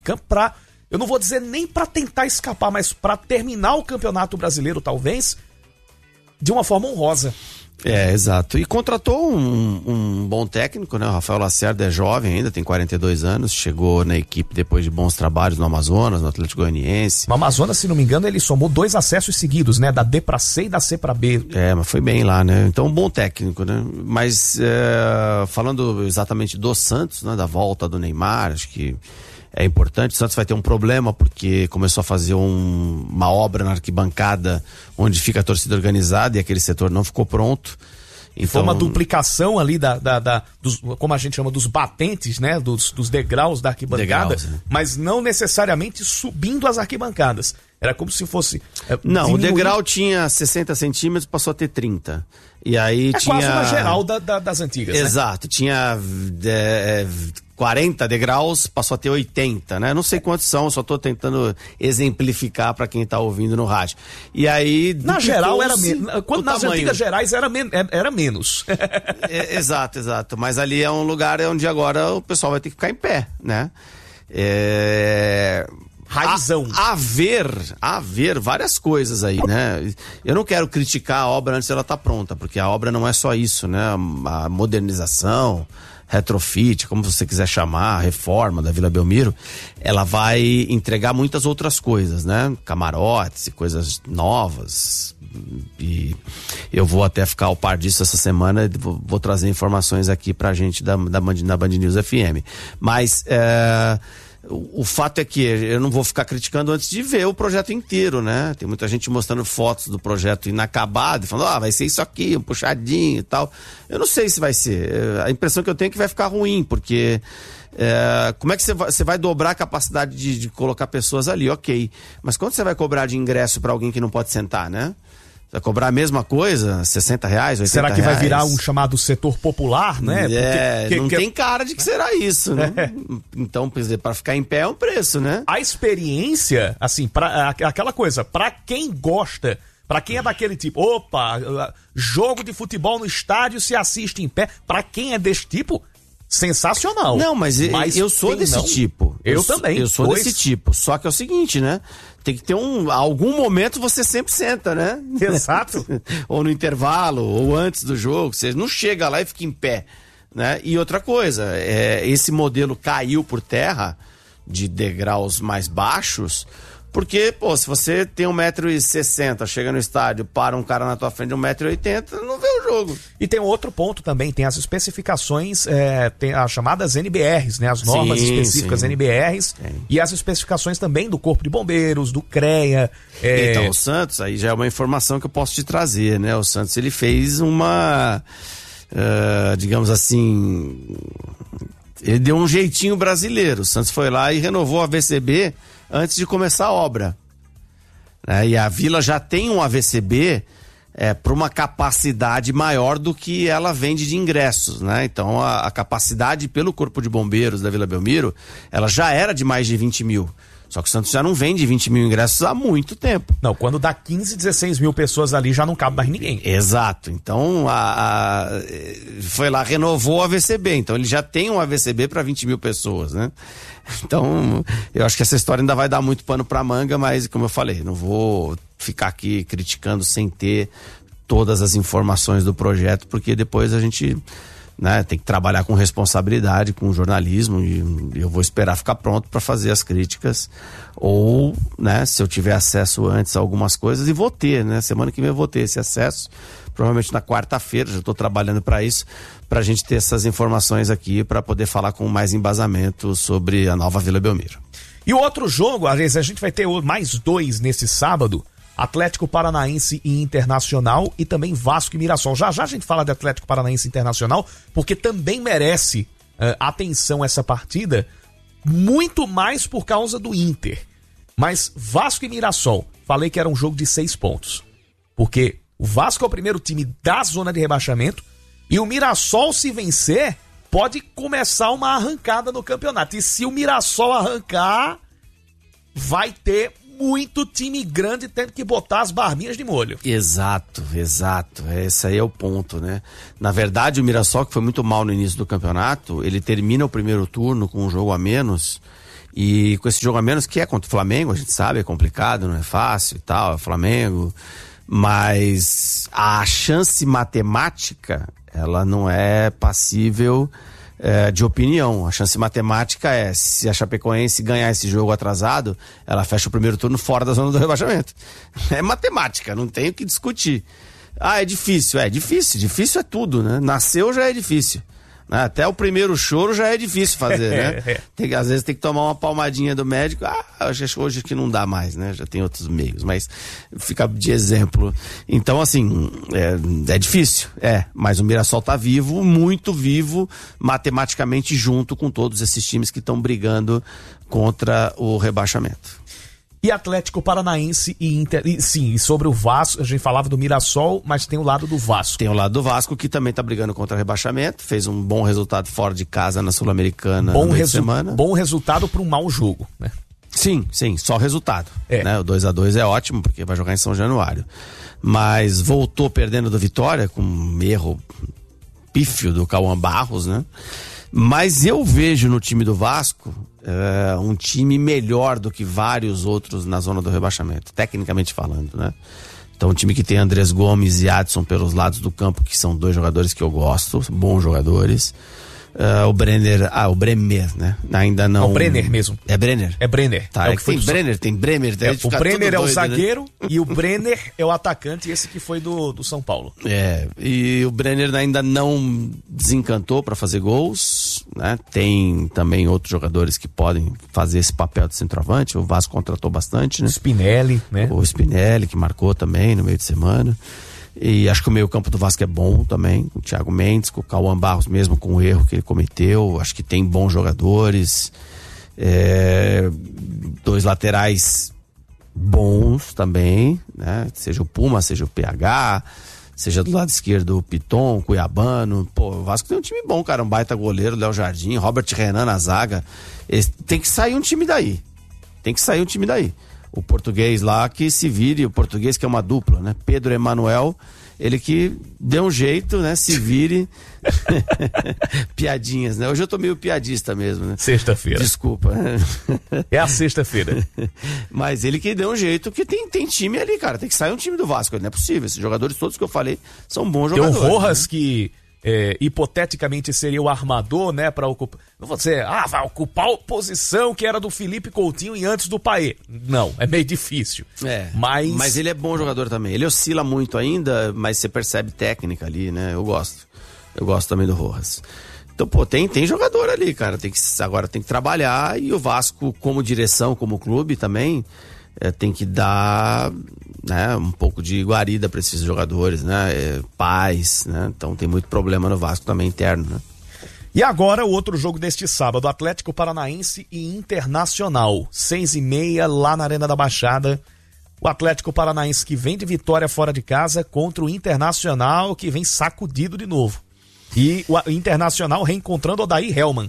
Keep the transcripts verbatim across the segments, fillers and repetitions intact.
campo pra, eu não vou dizer nem pra tentar escapar, mas pra terminar o Campeonato Brasileiro, talvez, de uma forma honrosa. É, exato. E contratou um, um bom técnico, né? O Rafael Lacerda é jovem ainda, tem quarenta e dois anos, chegou na equipe depois de bons trabalhos no Amazonas, no Atlético Goianiense. No Amazonas, se não me engano, ele somou dois acessos seguidos, né? Da D pra C e da C pra B. É, mas foi bem lá, né? Então, um bom técnico, né? Mas, é, falando exatamente do Santos, né? Da volta do Neymar, acho que é importante. O Santos vai ter um problema porque começou a fazer um, uma obra na arquibancada onde fica a torcida organizada e aquele setor não ficou pronto. Então, foi uma duplicação ali da, da, da dos, como a gente chama, dos batentes, né? Dos, dos degraus da arquibancada, degraus, né? Mas não necessariamente subindo as arquibancadas. Era como se fosse... É, não, diminuir... o degrau tinha sessenta centímetros, passou a ter trinta. E aí é tinha... quase uma geral da, da, das antigas, Exato, né? Tinha é, quarenta degraus, passou a ter oitenta, né? Não sei quantos são, só tô tentando exemplificar para quem tá ouvindo no rádio. E aí... Na geral era menos. Quando nas tamanho. Antigas gerais era, men era menos. é, exato, exato. Mas ali é um lugar onde agora o pessoal vai ter que ficar em pé, né? É... Raizão. A, a ver, a ver várias coisas aí, né? Eu não quero criticar a obra antes dela estar pronta, porque a obra não é só isso, né? A modernização, retrofit, como você quiser chamar, a reforma da Vila Belmiro, ela vai entregar muitas outras coisas, né? Camarotes e coisas novas. E eu vou até ficar ao par disso essa semana, vou, vou trazer informações aqui pra gente da, da, da Band News F M. Mas, é... O, o fato é que eu não vou ficar criticando antes de ver o projeto inteiro, né? Tem muita gente mostrando fotos do projeto inacabado, falando, ah, vai ser isso aqui, um puxadinho e tal. Eu não sei se vai ser. A impressão que eu tenho é que vai ficar ruim, porque é, como é que você vai, você vai dobrar a capacidade de, de colocar pessoas ali? Ok. Mas quanto você vai cobrar de ingresso para alguém que não pode sentar, né? Vai cobrar a mesma coisa? sessenta reais, oitenta Será que reais? vai virar um chamado setor popular, né? É, Porque, não que, tem cara de que será isso, né? É. Então, para ficar em pé é um preço, né? A experiência, assim, pra, aquela coisa, pra quem gosta, pra quem é daquele tipo, opa, jogo de futebol no estádio se assiste em pé, pra quem é desse tipo, sensacional. Não, mas, mas eu sou desse não, tipo. Eu, eu também. Eu sou pois... desse tipo. Só que é o seguinte, né? Tem que ter um... Algum momento você sempre senta, né? Exato. Ou no intervalo, ou antes do jogo. Você não chega lá e fica em pé, né? E outra coisa, é, esse modelo caiu por terra de degraus mais baixos, porque, pô, se você tem um metro e sessenta, chega no estádio, para um cara na tua frente de um metro e oitenta, não vê o jogo. E tem outro ponto também, tem as especificações, é, tem as chamadas N B Rs, né? As normas sim, específicas sim. N B Rs sim. E as especificações também do Corpo de Bombeiros, do CREA. É... Então, o Santos, aí já é uma informação que eu posso te trazer, né? O Santos, ele fez uma, uh, digamos assim, ele deu um jeitinho brasileiro. O Santos foi lá e renovou a V C B antes de começar a obra. É, e a Vila já tem um A V C B é, para uma capacidade maior do que ela vende de ingressos, né? Então a, a capacidade pelo Corpo de Bombeiros da Vila Belmiro, ela já era de mais de vinte mil. Só que o Santos já não vende vinte mil ingressos há muito tempo. Não, quando dá quinze, dezesseis mil pessoas ali já não cabe mais ninguém. Exato. Então, a, a, foi lá, renovou o A V C B. Então, ele já tem um A V C B para vinte mil pessoas, né? Então, eu acho que essa história ainda vai dar muito pano pra manga, mas, como eu falei, não vou ficar aqui criticando sem ter todas as informações do projeto, porque depois a gente... Né, tem que trabalhar com responsabilidade, com jornalismo, e eu vou esperar ficar pronto para fazer as críticas, ou, né, se eu tiver acesso antes a algumas coisas, e vou ter, né, semana que vem eu vou ter esse acesso, provavelmente na quarta-feira, já estou trabalhando para isso, para a gente ter essas informações aqui, para poder falar com mais embasamento sobre a nova Vila Belmiro. E o outro jogo, aliás, a gente vai ter mais dois nesse sábado, Atlético Paranaense e Internacional, e também Vasco e Mirassol. Já já a gente fala de Atlético Paranaense e Internacional, porque também merece uh, atenção essa partida, muito mais por causa do Inter. Mas Vasco e Mirassol, falei que era um jogo de seis pontos. Porque o Vasco é o primeiro time da zona de rebaixamento, e o Mirassol, se vencer, pode começar uma arrancada no campeonato. E se o Mirassol arrancar, vai ter muito time grande tendo que botar as barbinhas de molho. Exato, exato. Esse aí é o ponto, né? Na verdade, o Mirassol, que foi muito mal no início do campeonato, ele termina o primeiro turno com um jogo a menos E com esse jogo a menos, que é contra o Flamengo, a gente sabe, é complicado, não é fácil e tal, é Flamengo. Mas a chance matemática, ela não é passível é, de opinião. A chance matemática é, se a Chapecoense ganhar esse jogo atrasado, ela fecha o primeiro turno fora da zona do rebaixamento. É matemática, não tem o que discutir. Ah, é difícil, é difícil, difícil é tudo, né? Nasceu já é difícil. Até o primeiro choro já é difícil fazer, né? Tem, às vezes tem que tomar uma palmadinha do médico. Ah, acho que hoje que não dá mais, né? Já tem outros meios, mas fica de exemplo. Então, assim, é, é difícil, é. Mas o Mirassol tá vivo, muito vivo, matematicamente, junto com todos esses times que estão brigando contra o rebaixamento. E Atlético Paranaense e Inter... E, sim, e sobre o Vasco, a gente falava do Mirassol, mas tem o lado do Vasco. Tem o lado do Vasco, que também tá brigando contra o rebaixamento, fez um bom resultado fora de casa na Sul-Americana bom no meio resu... de semana. Bom resultado para um mau jogo, né? Sim, sim, só resultado. É. Né? O dois a dois é ótimo, porque vai jogar em São Januário. Mas voltou perdendo do Vitória, com um erro pífio do Cauã Barros, né? Mas eu vejo no time do Vasco é, um time melhor do que vários outros na zona do rebaixamento, tecnicamente falando, né? Então, um time que tem Andrés Gomes e Adson pelos lados do campo, que são dois jogadores que eu gosto, bons jogadores. Uh, o Brenner, ah, o Bremer, né? Ainda não. É o Brenner mesmo. É Brenner? É Brenner. Tá, é é o que foi tem do... Brenner, tem Bremer. Tem é, o Brenner é o doido, zagueiro, né? E o Brenner é o atacante, esse que foi do, do São Paulo. É, e o Brenner ainda não desencantou para fazer gols, né? Tem também outros jogadores que podem fazer esse papel de centroavante. O Vasco contratou bastante, né? O Spinelli, né? O Spinelli, que marcou também no meio de semana. E acho que o meio campo do Vasco é bom também, com o Thiago Mendes, com o Cauã Barros mesmo, com o erro que ele cometeu. Acho que tem bons jogadores, é, dois laterais bons também, né? Seja o Puma, seja o P H, seja do lado esquerdo o Piton, o Cuiabano. Pô, o Vasco tem um time bom, cara, um baita goleiro, Léo Jardim, Robert Renan na zaga. Esse, tem que sair um time daí, tem que sair um time daí. O português lá que se vire, o português que é uma dupla, né? Pedro Emanuel, ele que deu um jeito, né? Se vire. Piadinhas, né? Hoje eu tô meio piadista mesmo, né? Sexta-feira. Desculpa. É a sexta-feira. Mas ele que deu um jeito, que tem, tem time ali, cara. Tem que sair um time do Vasco, não é possível. Esses jogadores todos que eu falei são bons jogadores. Tem o Rojas, né? que é, hipoteticamente seria o armador, né? Para ocupar. Não vou dizer, ah, vai ocupar a posição que era do Felipe Coutinho e antes do Paê. Não, é meio difícil. É, mas... mas ele é bom jogador também. Ele oscila muito ainda, mas você percebe técnica ali, né? Eu gosto. Eu gosto também do Rojas. Então, pô, tem, tem jogador ali, cara. Tem que, agora tem que trabalhar, e o Vasco, como direção, como clube também, é, tem que dar, né, um pouco de guarida para esses jogadores, né? É, paz, né? Então tem muito problema no Vasco também interno, né? E agora o outro jogo deste sábado, Atlético Paranaense e Internacional, seis e meia lá na Arena da Baixada. O Atlético Paranaense que vem de vitória fora de casa contra o Internacional, que vem sacudido de novo. E o Internacional reencontrando o Odair Hellmann.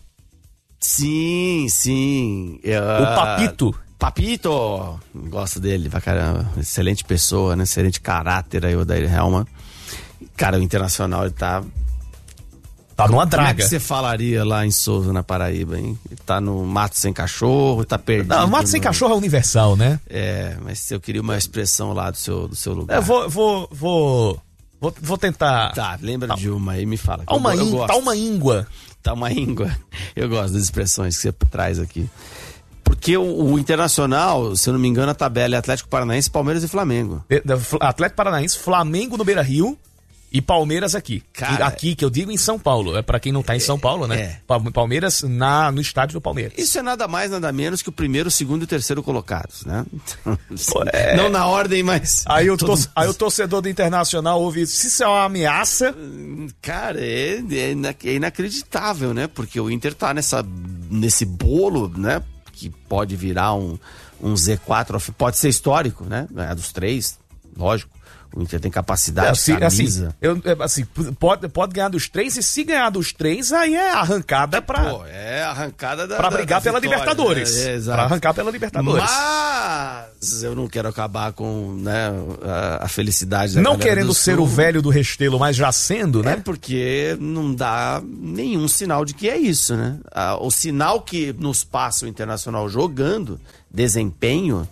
Sim, sim. Uh... O Papito. Papito! Gosto dele pra caramba. Excelente pessoa, né? Excelente caráter aí, o Odair Hellmann. Cara, o Internacional, ele tá... Tá numa draga. Como é que você falaria lá em Souza, na Paraíba, hein? Ele tá no mato sem cachorro, tá perdido. Não, mato sem no... cachorro é universal, né? É, mas eu queria uma expressão lá do seu, do seu lugar. Eu vou, vou, vou, vou, vou tentar... Tá, lembra tá. de uma aí, me fala. Tá uma, eu, eu tá uma íngua. Tá uma íngua. Eu gosto das expressões que você traz aqui. Porque o, o Internacional, se eu não me engano, a tabela é Atlético Paranaense, Palmeiras e Flamengo. Atlético Paranaense, Flamengo no Beira-Rio e Palmeiras aqui. Cara, aqui, que eu digo em São Paulo. É pra quem não tá em São Paulo, né? É. Palmeiras na, no estádio do Palmeiras. Isso é nada mais, nada menos que o primeiro, o segundo e o terceiro colocados, né? É. Não na ordem, mas... Aí o, todo... aí o torcedor do Internacional ouve isso. Se isso é uma ameaça... Cara, é, é inacreditável, né? Porque o Inter tá nessa, nesse bolo, né? Que pode virar um, um Z quatro, pode ser histórico, né? É dos três, lógico. O Inter tem capacidade, é, assim, camisa. Assim, eu, assim, pode, pode ganhar dos três, e se ganhar dos três, aí é arrancada pra... Pô, é arrancada da... Pra brigar da, da pela vitória, Libertadores. Né? É, exato. Pra arrancar pela Libertadores. Mas... Eu não quero acabar com, né, a, a felicidade da Não galera querendo do ser Sul. o velho do Restelo, mas já sendo, né? É porque não dá nenhum sinal de que é isso, né? Ah, o sinal que nos passa o Internacional jogando, desempenho,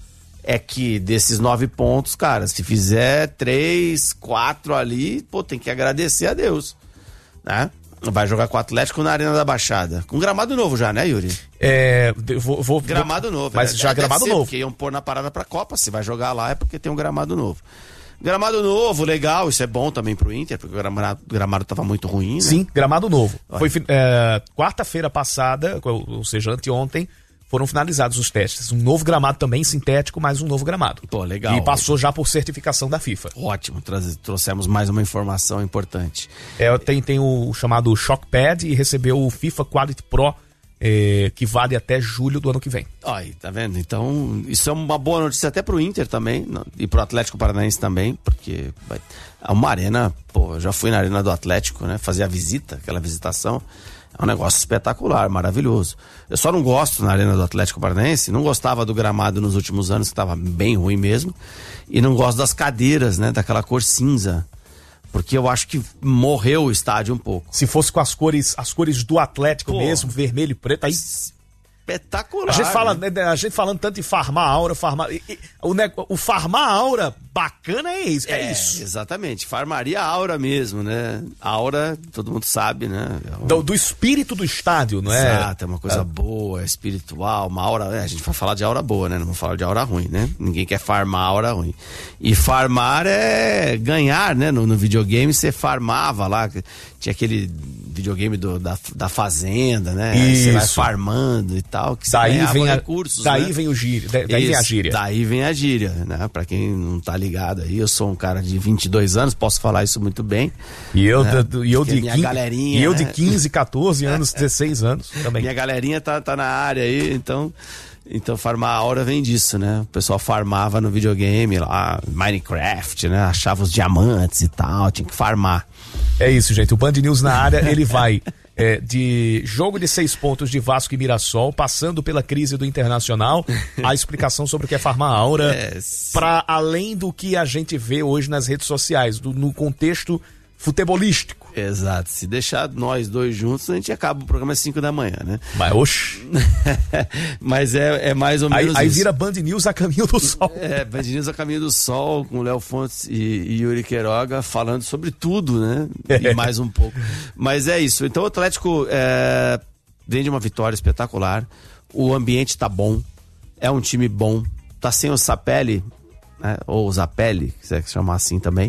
é que desses nove pontos, cara, se fizer três, quatro ali, pô, tem que agradecer a Deus, né? Vai jogar com o Atlético na Arena da Baixada. Com gramado novo já, né, Yuri? É, vou, vou, Gramado novo. Mas é, já deve gramado ser, novo. Porque iam pôr na parada pra Copa. Se vai jogar lá é porque tem um gramado novo. Gramado novo, legal. Isso é bom também pro Inter, porque o gramado, o gramado tava muito ruim, né? Sim, gramado novo. Olha. Foi é, quarta-feira passada, ou seja, anteontem, foram finalizados os testes. Um novo gramado também, sintético, mas um novo gramado. Pô, legal. E passou já por certificação da FIFA. Ótimo, traz, trouxemos mais uma informação importante. É, tem, tem o chamado Shockpad e recebeu o FIFA Quality Pro, é, que vale até julho do ano que vem. Aí, tá vendo? Então, isso é uma boa notícia até pro Inter também, no- e pro Atlético Paranaense também, porque vai, é uma arena, pô, eu já fui na arena do Atlético, né, fazer a visita, aquela visitação, é um negócio espetacular, maravilhoso. Eu só não gosto na arena do Atlético Paranaense, não gostava do gramado nos últimos anos, que estava bem ruim mesmo, e não gosto das cadeiras, né, daquela cor cinza, porque eu acho que morreu o estádio um pouco. Se fosse com as cores, as cores do Atlético Pô. mesmo, vermelho e preto, aí Espetacular. a gente fala, né? né, a gente falando tanto em farmar aura, farmar, e- e- o, ne- o farmar aura bacana é isso, é, É, isso. exatamente. Farmaria aura mesmo, né? Aura, todo mundo sabe, né? É um- Do, do espírito do estádio, não é? Exato, é uma coisa boa, espiritual, uma aura. É, a gente vai falar de aura boa, né? Não vamos falar de aura ruim, né? Ninguém quer farmar aura ruim. E farmar é ganhar, né? No, no videogame você farmava lá. Tinha aquele videogame do, da, da fazenda, né? Aí você vai Isso. farmando e tal. Que você Daí ganhava vem a, recursos, daí né? vem o gíria, da- daí vem a Isso, gíria. Daí vem a gíria, né? Pra quem não tá ligado aí, eu sou um cara de vinte e dois anos, posso falar isso muito bem. E eu, né? da- e eu Porque de minha quinze, galerinha, e eu né? de quinze, catorze anos, dezesseis anos também. Minha galerinha tá, tá na área aí, então... Então, farmar aura vem disso, né? O pessoal farmava no videogame lá, Minecraft, né? Achava os diamantes e tal, tinha que farmar. É isso, gente. O Band News na área, ele vai é, de jogo de seis pontos de Vasco e Mirassol, passando pela crise do Internacional, a explicação sobre o que é farmar aura, É, para além do que a gente vê hoje nas redes sociais, do- no contexto futebolístico. Exato. Se deixar nós dois juntos, a gente acaba o programa às cinco da manhã, né? Mas, oxe, Mas é, é mais ou aí, menos aí isso. vira Band News a caminho do sol. É, Band News a Caminho do Sol, com Léo Fontes e, e Yuri Queiroga falando sobre tudo, né? E mais um pouco. Mas é isso. Então o Atlético é, vem de uma vitória espetacular. O ambiente tá bom. É um time bom. Tá sem o Sapelli, né? Ou o Zapelli, se quiser chamar assim também.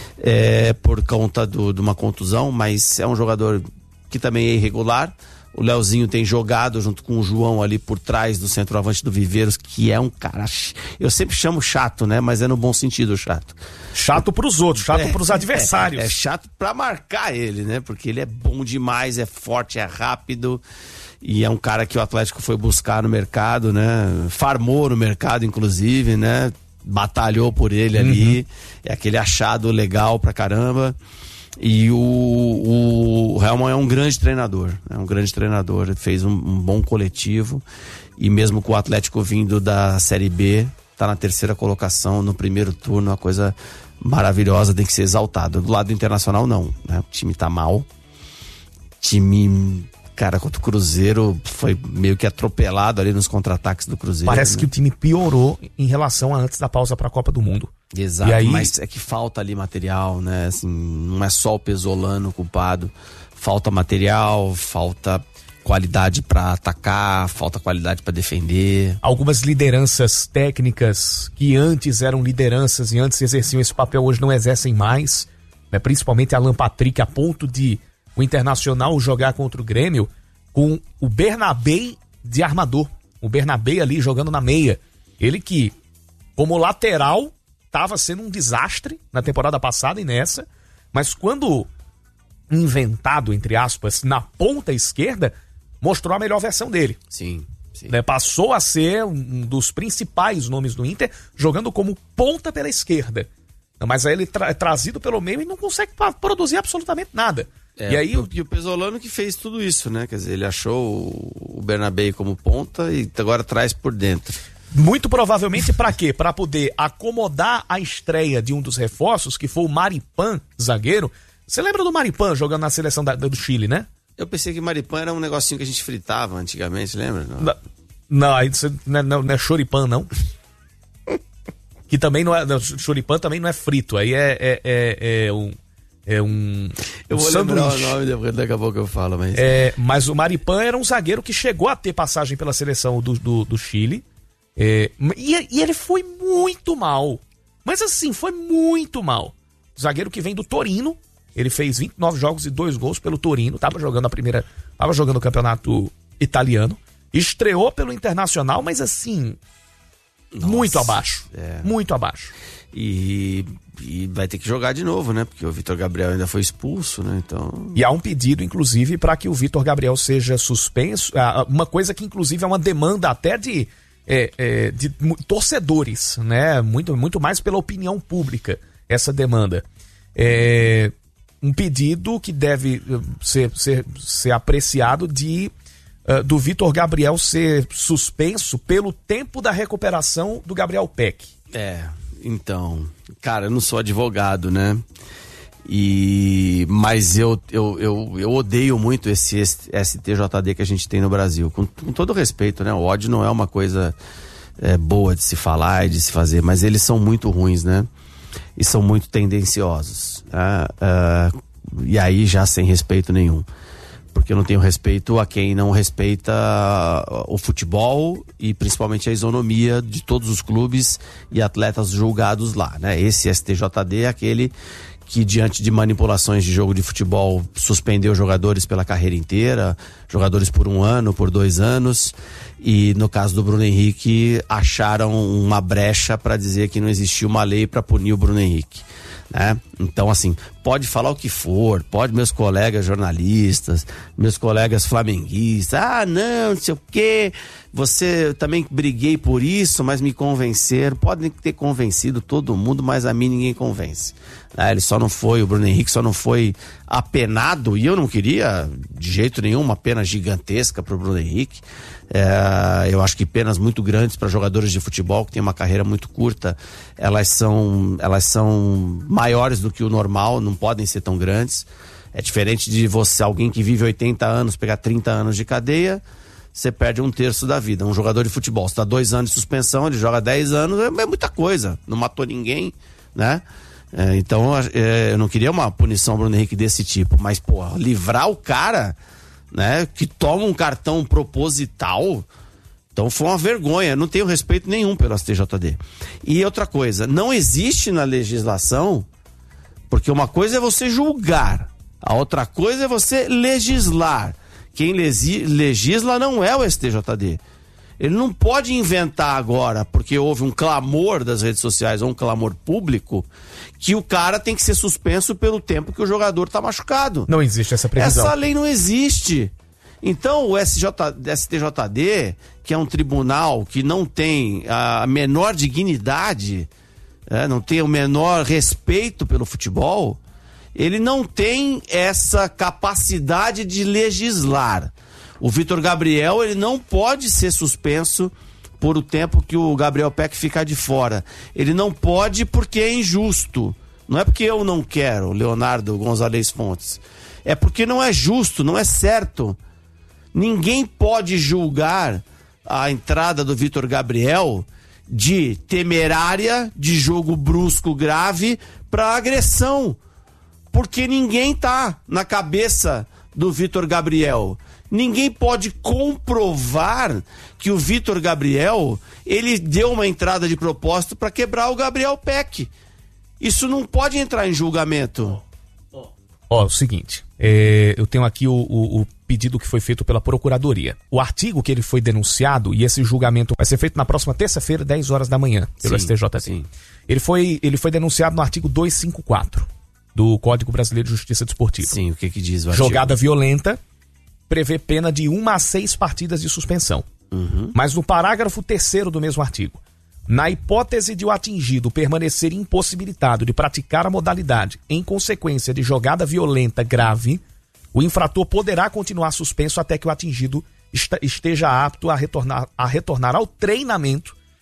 É, por conta do- de uma contusão, mas é um jogador que também é irregular. O Leozinho tem jogado junto com o João ali por trás do centroavante do Viveiros, que é um cara... ch- Eu sempre chamo chato, né? Mas é no bom sentido chato. Chato pros outros, chato pros adversários. É, é chato pra marcar ele, né? Porque ele é bom demais, é forte, é rápido. E é um cara que o Atlético foi buscar no mercado, né? Farmou no mercado, inclusive, né? Batalhou por ele ali. É aquele achado legal pra caramba. E o, o, o Helman é um grande treinador, é um grande treinador, ele fez um, um bom coletivo, e mesmo com o Atlético vindo da Série B, tá na terceira colocação no primeiro turno, uma coisa maravilhosa, tem que ser exaltado. Do lado do Internacional não, né? O time tá mal, time, cara, contra o Cruzeiro foi meio que atropelado ali nos contra-ataques do Cruzeiro. Parece né? que o time piorou em relação a antes da pausa pra Copa do Mundo. Exato, E aí- mas é que falta ali material, né? Assim, não é só o Pesolano culpado. Falta material, falta qualidade pra atacar, falta qualidade pra defender. Algumas lideranças técnicas que antes eram lideranças e antes exerciam esse papel, hoje não exercem mais, né? Principalmente Alan Patrick, a ponto de o Internacional jogar contra o Grêmio com o Bernabé de armador. O Bernabé ali jogando na meia. Ele que, como lateral, estava sendo um desastre na temporada passada e nessa, mas quando inventado, entre aspas, na ponta esquerda, mostrou a melhor versão dele. Sim, sim. Né? Passou a ser um dos principais nomes do Inter, jogando como ponta pela esquerda. Mas aí ele tra- é trazido pelo meio e não consegue pa- produzir absolutamente nada. É, e aí o- e o Pesolano que fez tudo isso, né? Quer dizer, ele achou o- o Bernabé como ponta e agora traz por dentro. Muito provavelmente para quê? Para poder acomodar a estreia de um dos reforços, que foi o Maripan, zagueiro. Você lembra do Maripan jogando na seleção da, do Chile, né? Eu pensei que Maripan era um negocinho que a gente fritava antigamente, lembra? Não, não, não, aí você, não, é, não, não é choripan, não. Que também não é. Não, choripan também não é frito, aí é, é, é, é um. É um. Eu um vou sanduíche. lembrar o nome, depois, daqui a pouco eu falo, mas. É, mas o Maripan era um zagueiro que chegou a ter passagem pela seleção do, do, do Chile. É, e, e ele foi muito mal. Mas assim, foi muito mal. Zagueiro que vem do Torino. Ele fez vinte e nove jogos e dois gols pelo Torino. Tava jogando a primeira. Tava jogando o campeonato italiano. Estreou pelo Internacional, mas assim. Nossa, muito abaixo. É. Muito abaixo. E, e vai ter que jogar de novo, né? Porque o Vitor Gabriel ainda foi expulso, né? Então... E há um pedido, inclusive, para que o Vitor Gabriel seja suspenso. Uma coisa que, inclusive, é uma demanda até de. É, é, de torcedores, né? Muito, muito mais pela opinião pública, essa demanda. É um pedido que deve ser, ser, ser apreciado de uh, do Vitor Gabriel ser suspenso pelo tempo da recuperação do Gabriel Peck. É, então, cara, eu não sou advogado, né? E, mas eu, eu, eu, eu odeio muito esse S T J D que a gente tem no Brasil, com, com todo respeito, né? O ódio não é uma coisa é, boa de se falar e de se fazer, mas eles são muito ruins, né? E são muito tendenciosos. Né? Uh, e aí já sem respeito nenhum. Porque eu não tenho respeito a quem não respeita o futebol e principalmente a isonomia de todos os clubes e atletas julgados lá, né? Esse S T J D é aquele que, diante de manipulações de jogo de futebol, suspendeu jogadores pela carreira inteira, jogadores por um ano, por dois anos, e no caso do Bruno Henrique, acharam uma brecha para dizer que não existia uma lei para punir o Bruno Henrique, né? Então, assim, pode falar o que for, pode meus colegas jornalistas, meus colegas flamenguistas, ah, não, não sei o quê, você também briguei por isso, mas me convenceram, podem ter convencido todo mundo, mas a mim ninguém convence. Ah, ele só não foi, o Bruno Henrique só não foi apenado, e eu não queria de jeito nenhum uma pena gigantesca para o Bruno Henrique. É, eu acho que penas muito grandes para jogadores de futebol que têm uma carreira muito curta, elas são, elas são maiores do que o normal, não podem ser tão grandes. É diferente de você, alguém que vive oitenta anos, pegar trinta anos de cadeia, você perde um terço da vida. Um jogador de futebol, você dá dois anos de suspensão, ele joga dez anos, é, é muita coisa, não matou ninguém, né? É, então é, eu não queria uma punição Bruno Henrique desse tipo, mas pô, livrar o cara, né, que toma um cartão proposital, então foi uma vergonha. Eu não tenho respeito nenhum pelo S T J D. E outra coisa, não existe na legislação, porque uma coisa é você julgar, a outra coisa é você legislar. Quem legisla não é o S T J D. Ele não pode inventar agora, porque houve um clamor das redes sociais ou um clamor público, que o cara tem que ser suspenso pelo tempo que o jogador está machucado. Não existe essa previsão. Essa lei não existe. Então o S T J D, que é um tribunal que não tem a menor dignidade, é, não tem o menor respeito pelo futebol, ele não tem essa capacidade de legislar. O Vitor Gabriel, ele não pode ser suspenso por o tempo que o Gabriel Peck ficar de fora. Ele não pode porque é injusto. Não é porque eu não quero, Leonardo Gonzalez Fontes. É porque não é justo, não é certo. Ninguém pode julgar a entrada do Vitor Gabriel de temerária, de jogo brusco grave, para agressão. Porque ninguém tá na cabeça do Vitor Gabriel. Ninguém pode comprovar que o Vitor Gabriel, ele deu uma entrada de propósito para quebrar o Gabriel Peck. Isso não pode entrar em julgamento. Ó, oh, o seguinte, é, eu tenho aqui o, o, o pedido que foi feito pela Procuradoria. O artigo que ele foi denunciado, e esse julgamento vai ser feito na próxima terça-feira, dez horas da manhã, pelo sim, S T J D. Sim. Ele foi, ele foi denunciado no artigo duzentos e cinquenta e quatro do Código Brasileiro de Justiça Desportiva. Sim, o que que diz o artigo? Jogada violenta prevê pena de uma a seis partidas de suspensão. Uhum. Mas no parágrafo terceiro do mesmo artigo, na hipótese de o atingido permanecer impossibilitado de praticar a modalidade em consequência de jogada violenta grave, o infrator poderá continuar suspenso até que o atingido esteja apto a retornar, a retornar ao treinamento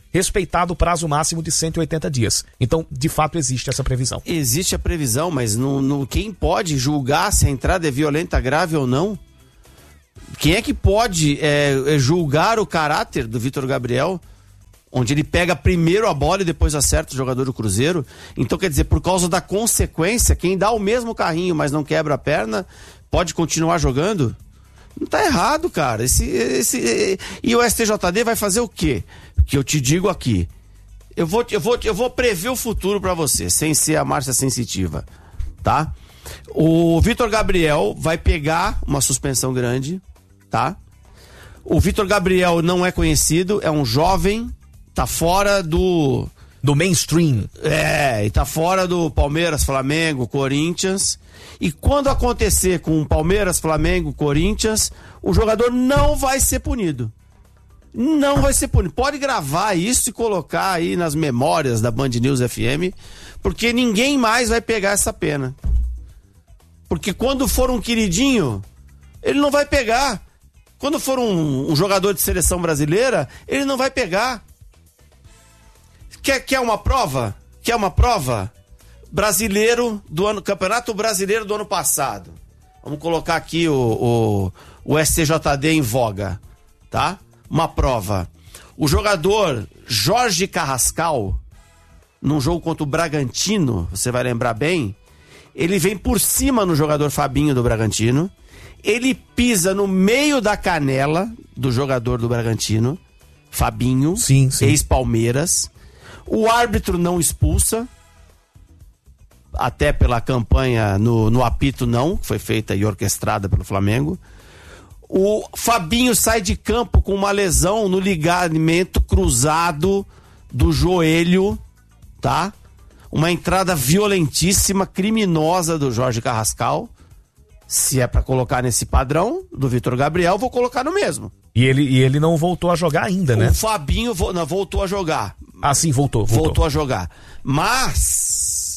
respeitado o prazo máximo de cento e oitenta dias. Então, de fato, existe essa previsão. Existe a previsão, mas no, no, quem pode julgar se a entrada é violenta, grave ou não? Quem é que pode é, julgar o caráter do Vitor Gabriel, onde ele pega primeiro a bola e depois acerta o jogador do Cruzeiro? Então, quer dizer, por causa da consequência, quem dá o mesmo carrinho, mas não quebra a perna, pode continuar jogando? Não tá errado, cara. Esse, esse, e o S T J D vai fazer o quê? Que eu te digo aqui. Eu vou, eu vou, eu vou prever o futuro pra você, sem ser a Márcia sensitiva, tá? O Vitor Gabriel vai pegar uma suspensão grande, tá? O Vitor Gabriel não é conhecido, é um jovem, tá fora do... Do mainstream. É, e tá fora do Palmeiras, Flamengo, Corinthians. E quando acontecer com Palmeiras, Flamengo, Corinthians, o jogador não vai ser punido. Não vai ser punido. Pode gravar isso e colocar aí nas memórias da Band News F M, porque ninguém mais vai pegar essa pena. Porque quando for um queridinho, ele não vai pegar. Quando for um, um jogador de seleção brasileira, ele não vai pegar. Quer, quer uma prova? Quer uma prova? Brasileiro do ano, Campeonato Brasileiro do ano passado. Vamos colocar aqui o, o, o S T J D em voga, tá? Uma prova. O jogador Jorge Carrascal, num jogo contra o Bragantino, você vai lembrar bem, ele vem por cima no jogador Fabinho do Bragantino, ele pisa no meio da canela do jogador do Bragantino, Fabinho, sim, sim. ex-Palmeiras. O árbitro não expulsa, até pela campanha no, no apito não, que foi feita e orquestrada pelo Flamengo. O Fabinho sai de campo com uma lesão no ligamento cruzado do joelho, tá? Uma entrada violentíssima, criminosa do Jorge Carrascal. Se é pra colocar nesse padrão do Vitor Gabriel, vou colocar no mesmo. E ele, e ele não voltou a jogar ainda, né? O Fabinho vo, não, voltou a jogar. Ah, sim, voltou, voltou. Voltou a jogar. Mas...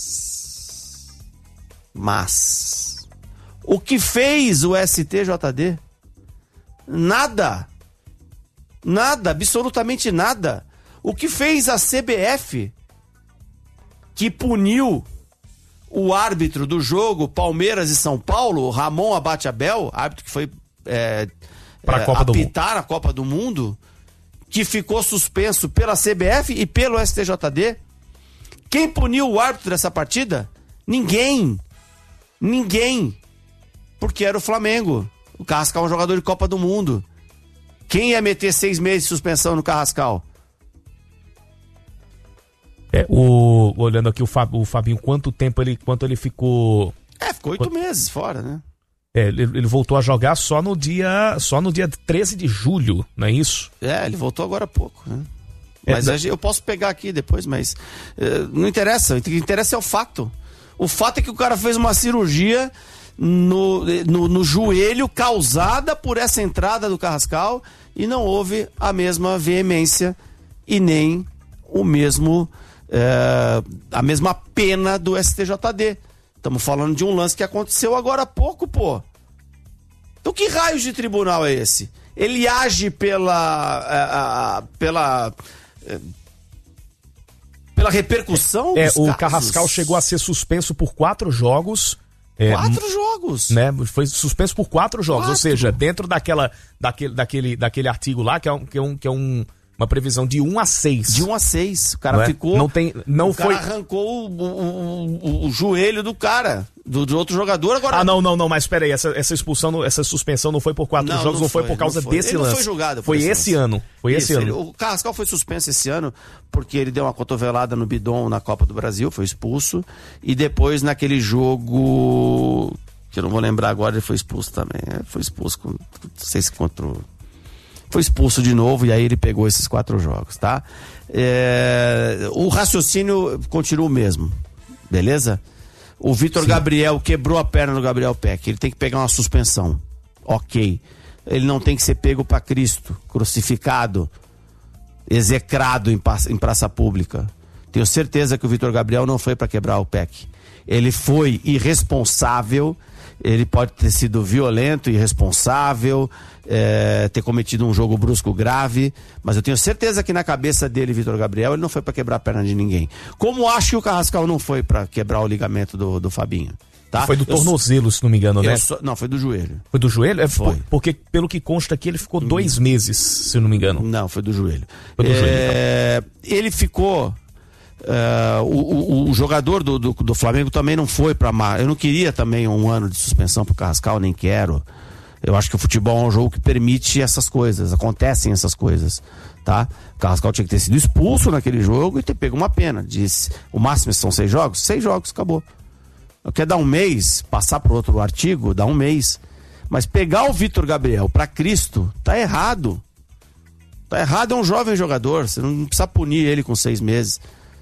Mas... O que fez o S T J D? Nada. Nada, absolutamente nada. O que fez a C B F, que puniu o árbitro do jogo Palmeiras e São Paulo, Ramon Abate Abel, árbitro que foi é, Pra é, Copa apitar a Copa do Mundo, que ficou suspenso pela C B F e pelo S T J D. Quem puniu o árbitro dessa partida? Ninguém. Ninguém. Porque era o Flamengo. O Carrascal é um jogador de Copa do Mundo. Quem ia meter seis meses de suspensão no Carrascal? É, o, olhando aqui o, Fab, o Fabinho, quanto tempo ele, quanto ele ficou... É, ficou oito quanto... meses fora, né? É, ele, ele voltou a jogar só no dia só no dia treze de julho, não é isso? É, ele voltou agora há pouco, né? É, mas da... eu posso pegar aqui depois, mas uh, não interessa. O que interessa é o fato. O fato é que o cara fez uma cirurgia no, no, no joelho causada por essa entrada do Carrascal e não houve a mesma veemência e nem o mesmo é, a mesma pena do S T J D. Estamos falando de um lance que aconteceu agora há pouco, pô. Então que raios de tribunal é esse? Ele age pela a, a, pela é, pela repercussão é, dos o casos. Carrascal chegou a ser suspenso por quatro jogos. É, quatro jogos. Né? Foi suspenso por quatro jogos, quatro. Ou seja, dentro daquela, daquele, daquele, daquele artigo lá, que é, um, que é, um, que é um, uma previsão de um a seis. De um a seis. O cara não ficou. É? Não tem, não o foi... cara arrancou o, o, o, o joelho do cara, do, do outro jogador. Agora... Ah, não, não, não, mas peraí, essa, essa expulsão, essa suspensão não foi por quatro não, jogos, não, não foi, foi por causa não foi. desse ele lance. Não foi julgado. Foi esse lance. ano. Foi Isso, esse ele, ano. O Carrascal foi suspenso esse ano porque ele deu uma cotovelada no bidon na Copa do Brasil, foi expulso. E depois naquele jogo, que eu não vou lembrar agora, ele foi expulso também. Foi expulso, com, não sei se contra o... Foi expulso de novo e aí ele pegou esses quatro jogos, tá? É, o raciocínio continua o mesmo, beleza? O Vitor Gabriel quebrou a perna do Gabriel Peck, ele tem que pegar uma suspensão, ok. Ele não tem que ser pego para Cristo, crucificado, execrado em praça, em praça pública. Tenho certeza que o Vitor Gabriel não foi para quebrar o Peck. Ele foi irresponsável ele pode ter sido violento, irresponsável, é, ter cometido um jogo brusco grave, mas eu tenho certeza que na cabeça dele, Vitor Gabriel, ele não foi para quebrar a perna de ninguém. Como acho que o Carrascal não foi para quebrar o ligamento do, do Fabinho. Tá? Foi do tornozelo, se não me engano, né? Sou, não, foi do joelho. Foi do joelho? É, foi. Porque, pelo que consta aqui, ele ficou dois meses, se não me engano. Não, foi do joelho. Foi do é, joelho, então. Ele ficou... Uh, o, o, o jogador do, do, do Flamengo também não foi para mar. Eu não queria também um ano de suspensão pro Carrascal, nem quero. Eu acho que o futebol é um jogo que permite essas coisas, acontecem essas coisas, tá? O Carrascal tinha que ter sido expulso naquele jogo e ter pego uma pena. Diz, o máximo são seis jogos? Seis jogos, acabou. Eu quero dar um mês, passar pro outro artigo, dá um mês. Mas pegar o Vitor Gabriel pra Cristo, tá errado. Tá errado, é um jovem jogador, você não precisa punir ele com seis meses.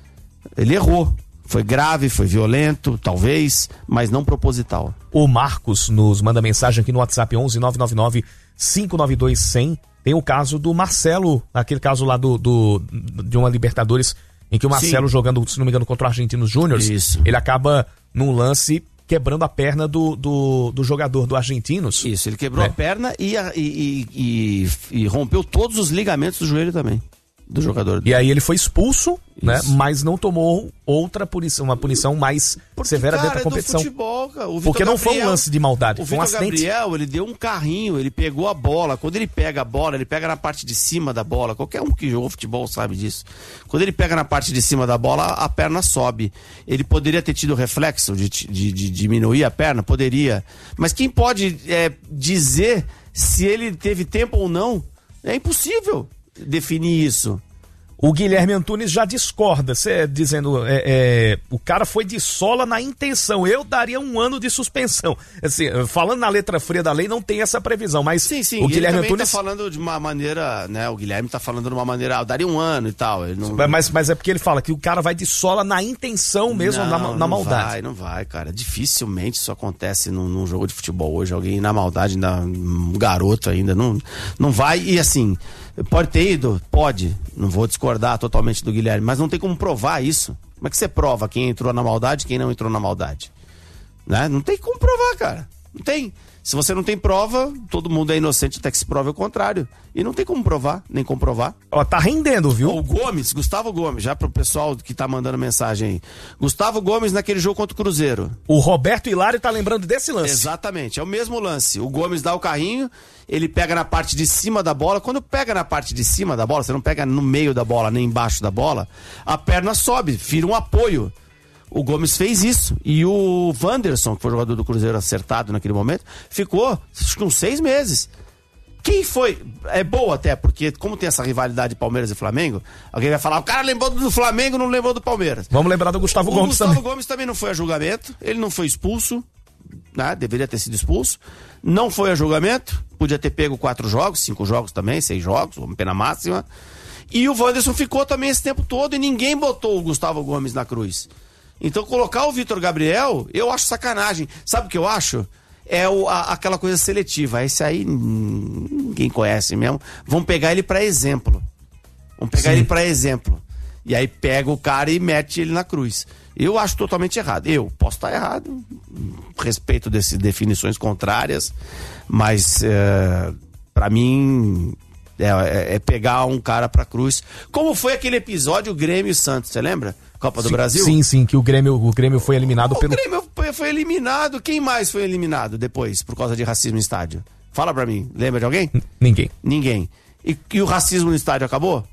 Ele errou. Foi grave, foi violento, talvez, mas não proposital. O Marcos nos manda mensagem aqui no WhatsApp onze nove nove nove cinco nove dois cem. Tem o caso do Marcelo, aquele caso lá do, do de uma Libertadores, em que o Marcelo, sim, jogando, se não me engano, contra o Argentinos Júnior, ele acaba num lance quebrando a perna do, do, do jogador do Argentinos. Isso, ele quebrou, né, a perna e, e, e, e, e rompeu todos os ligamentos do joelho também. Do jogador. E aí ele foi expulso, isso, né? Mas não tomou outra punição, uma punição mais porque, severa, cara, dentro da competição. É do futebol, cara. O porque não Gabriel, foi um lance de maldade, o foi um Vitor acidente. Gabriel, ele deu um carrinho, ele pegou a bola. Quando ele pega a bola, ele pega na parte de cima da bola. Qualquer um que jogou futebol sabe disso. Quando ele pega na parte de cima da bola, a perna sobe. Ele poderia ter tido reflexo de, de, de diminuir a perna? Poderia. Mas quem pode é, dizer se ele teve tempo ou não? É impossível definir isso. O Guilherme Antunes já discorda, cê, dizendo, é, é, o cara foi de sola na intenção, eu daria um ano de suspensão. Assim, falando na letra fria da lei, não tem essa previsão, mas sim, sim, o Guilherme ele Antunes... tá falando de uma maneira, né, o Guilherme tá falando de uma maneira, ah, eu daria um ano e tal. Ele não... mas, mas é porque ele fala que o cara vai de sola na intenção mesmo, não, na, na não maldade. Não vai, não vai, cara, dificilmente isso acontece num, num jogo de futebol hoje, alguém na maldade, ainda, um garoto ainda, não, não vai, e assim... Pode ter ido? Pode. Não vou discordar totalmente do Guilherme, mas não tem como provar isso. Como é que você prova quem entrou na maldade e quem não entrou na maldade? Né? Não tem como provar, cara. Não tem. Se você não tem prova, todo mundo é inocente até que se prove o contrário. E não tem como provar, nem comprovar. Ó, tá rendendo, viu? O Gomes, Gustavo Gomes, já pro pessoal que tá mandando mensagem aí. Gustavo Gomes naquele jogo contra o Cruzeiro. O Roberto Hilário tá lembrando desse lance. Exatamente, é o mesmo lance. O Gomes dá o carrinho, ele pega na parte de cima da bola. Quando pega na parte de cima da bola, você não pega no meio da bola, nem embaixo da bola, a perna sobe, vira um apoio. O Gomes fez isso. E o Wanderson, que foi o jogador do Cruzeiro acertado naquele momento, ficou acho que uns seis meses. Quem foi? É boa até, porque como tem essa rivalidade de Palmeiras e Flamengo, alguém vai falar, o cara lembrou do Flamengo, não lembrou do Palmeiras. Vamos lembrar do Gustavo o Gomes Gustavo também. O Gustavo Gomes também não foi a julgamento, ele não foi expulso, né? Deveria ter sido expulso. Não foi a julgamento, podia ter pego quatro jogos, cinco jogos também, seis jogos, uma pena máxima. E o Wanderson ficou também esse tempo todo e ninguém botou o Gustavo Gomes na cruz. Então colocar o Vitor Gabriel, eu acho sacanagem. Sabe o que eu acho? É o, a, aquela coisa seletiva. Esse aí ninguém conhece mesmo. Vamos pegar ele para exemplo. Vamos pegar Sim. ele para exemplo. E aí pega o cara e mete ele na cruz. Eu acho totalmente errado. Eu posso estar errado. Respeito dessas definições contrárias. Mas é, para mim é, é, é pegar um cara pra cruz. Como foi aquele episódio Grêmio e Santos, você lembra? Copa do sim, Brasil? Sim, sim, que o Grêmio, o Grêmio foi eliminado o pelo... O Grêmio foi eliminado. Quem mais foi eliminado depois, por causa de racismo no estádio? Fala pra mim. Lembra de alguém? N- ninguém. Ninguém. E, e o racismo no estádio acabou?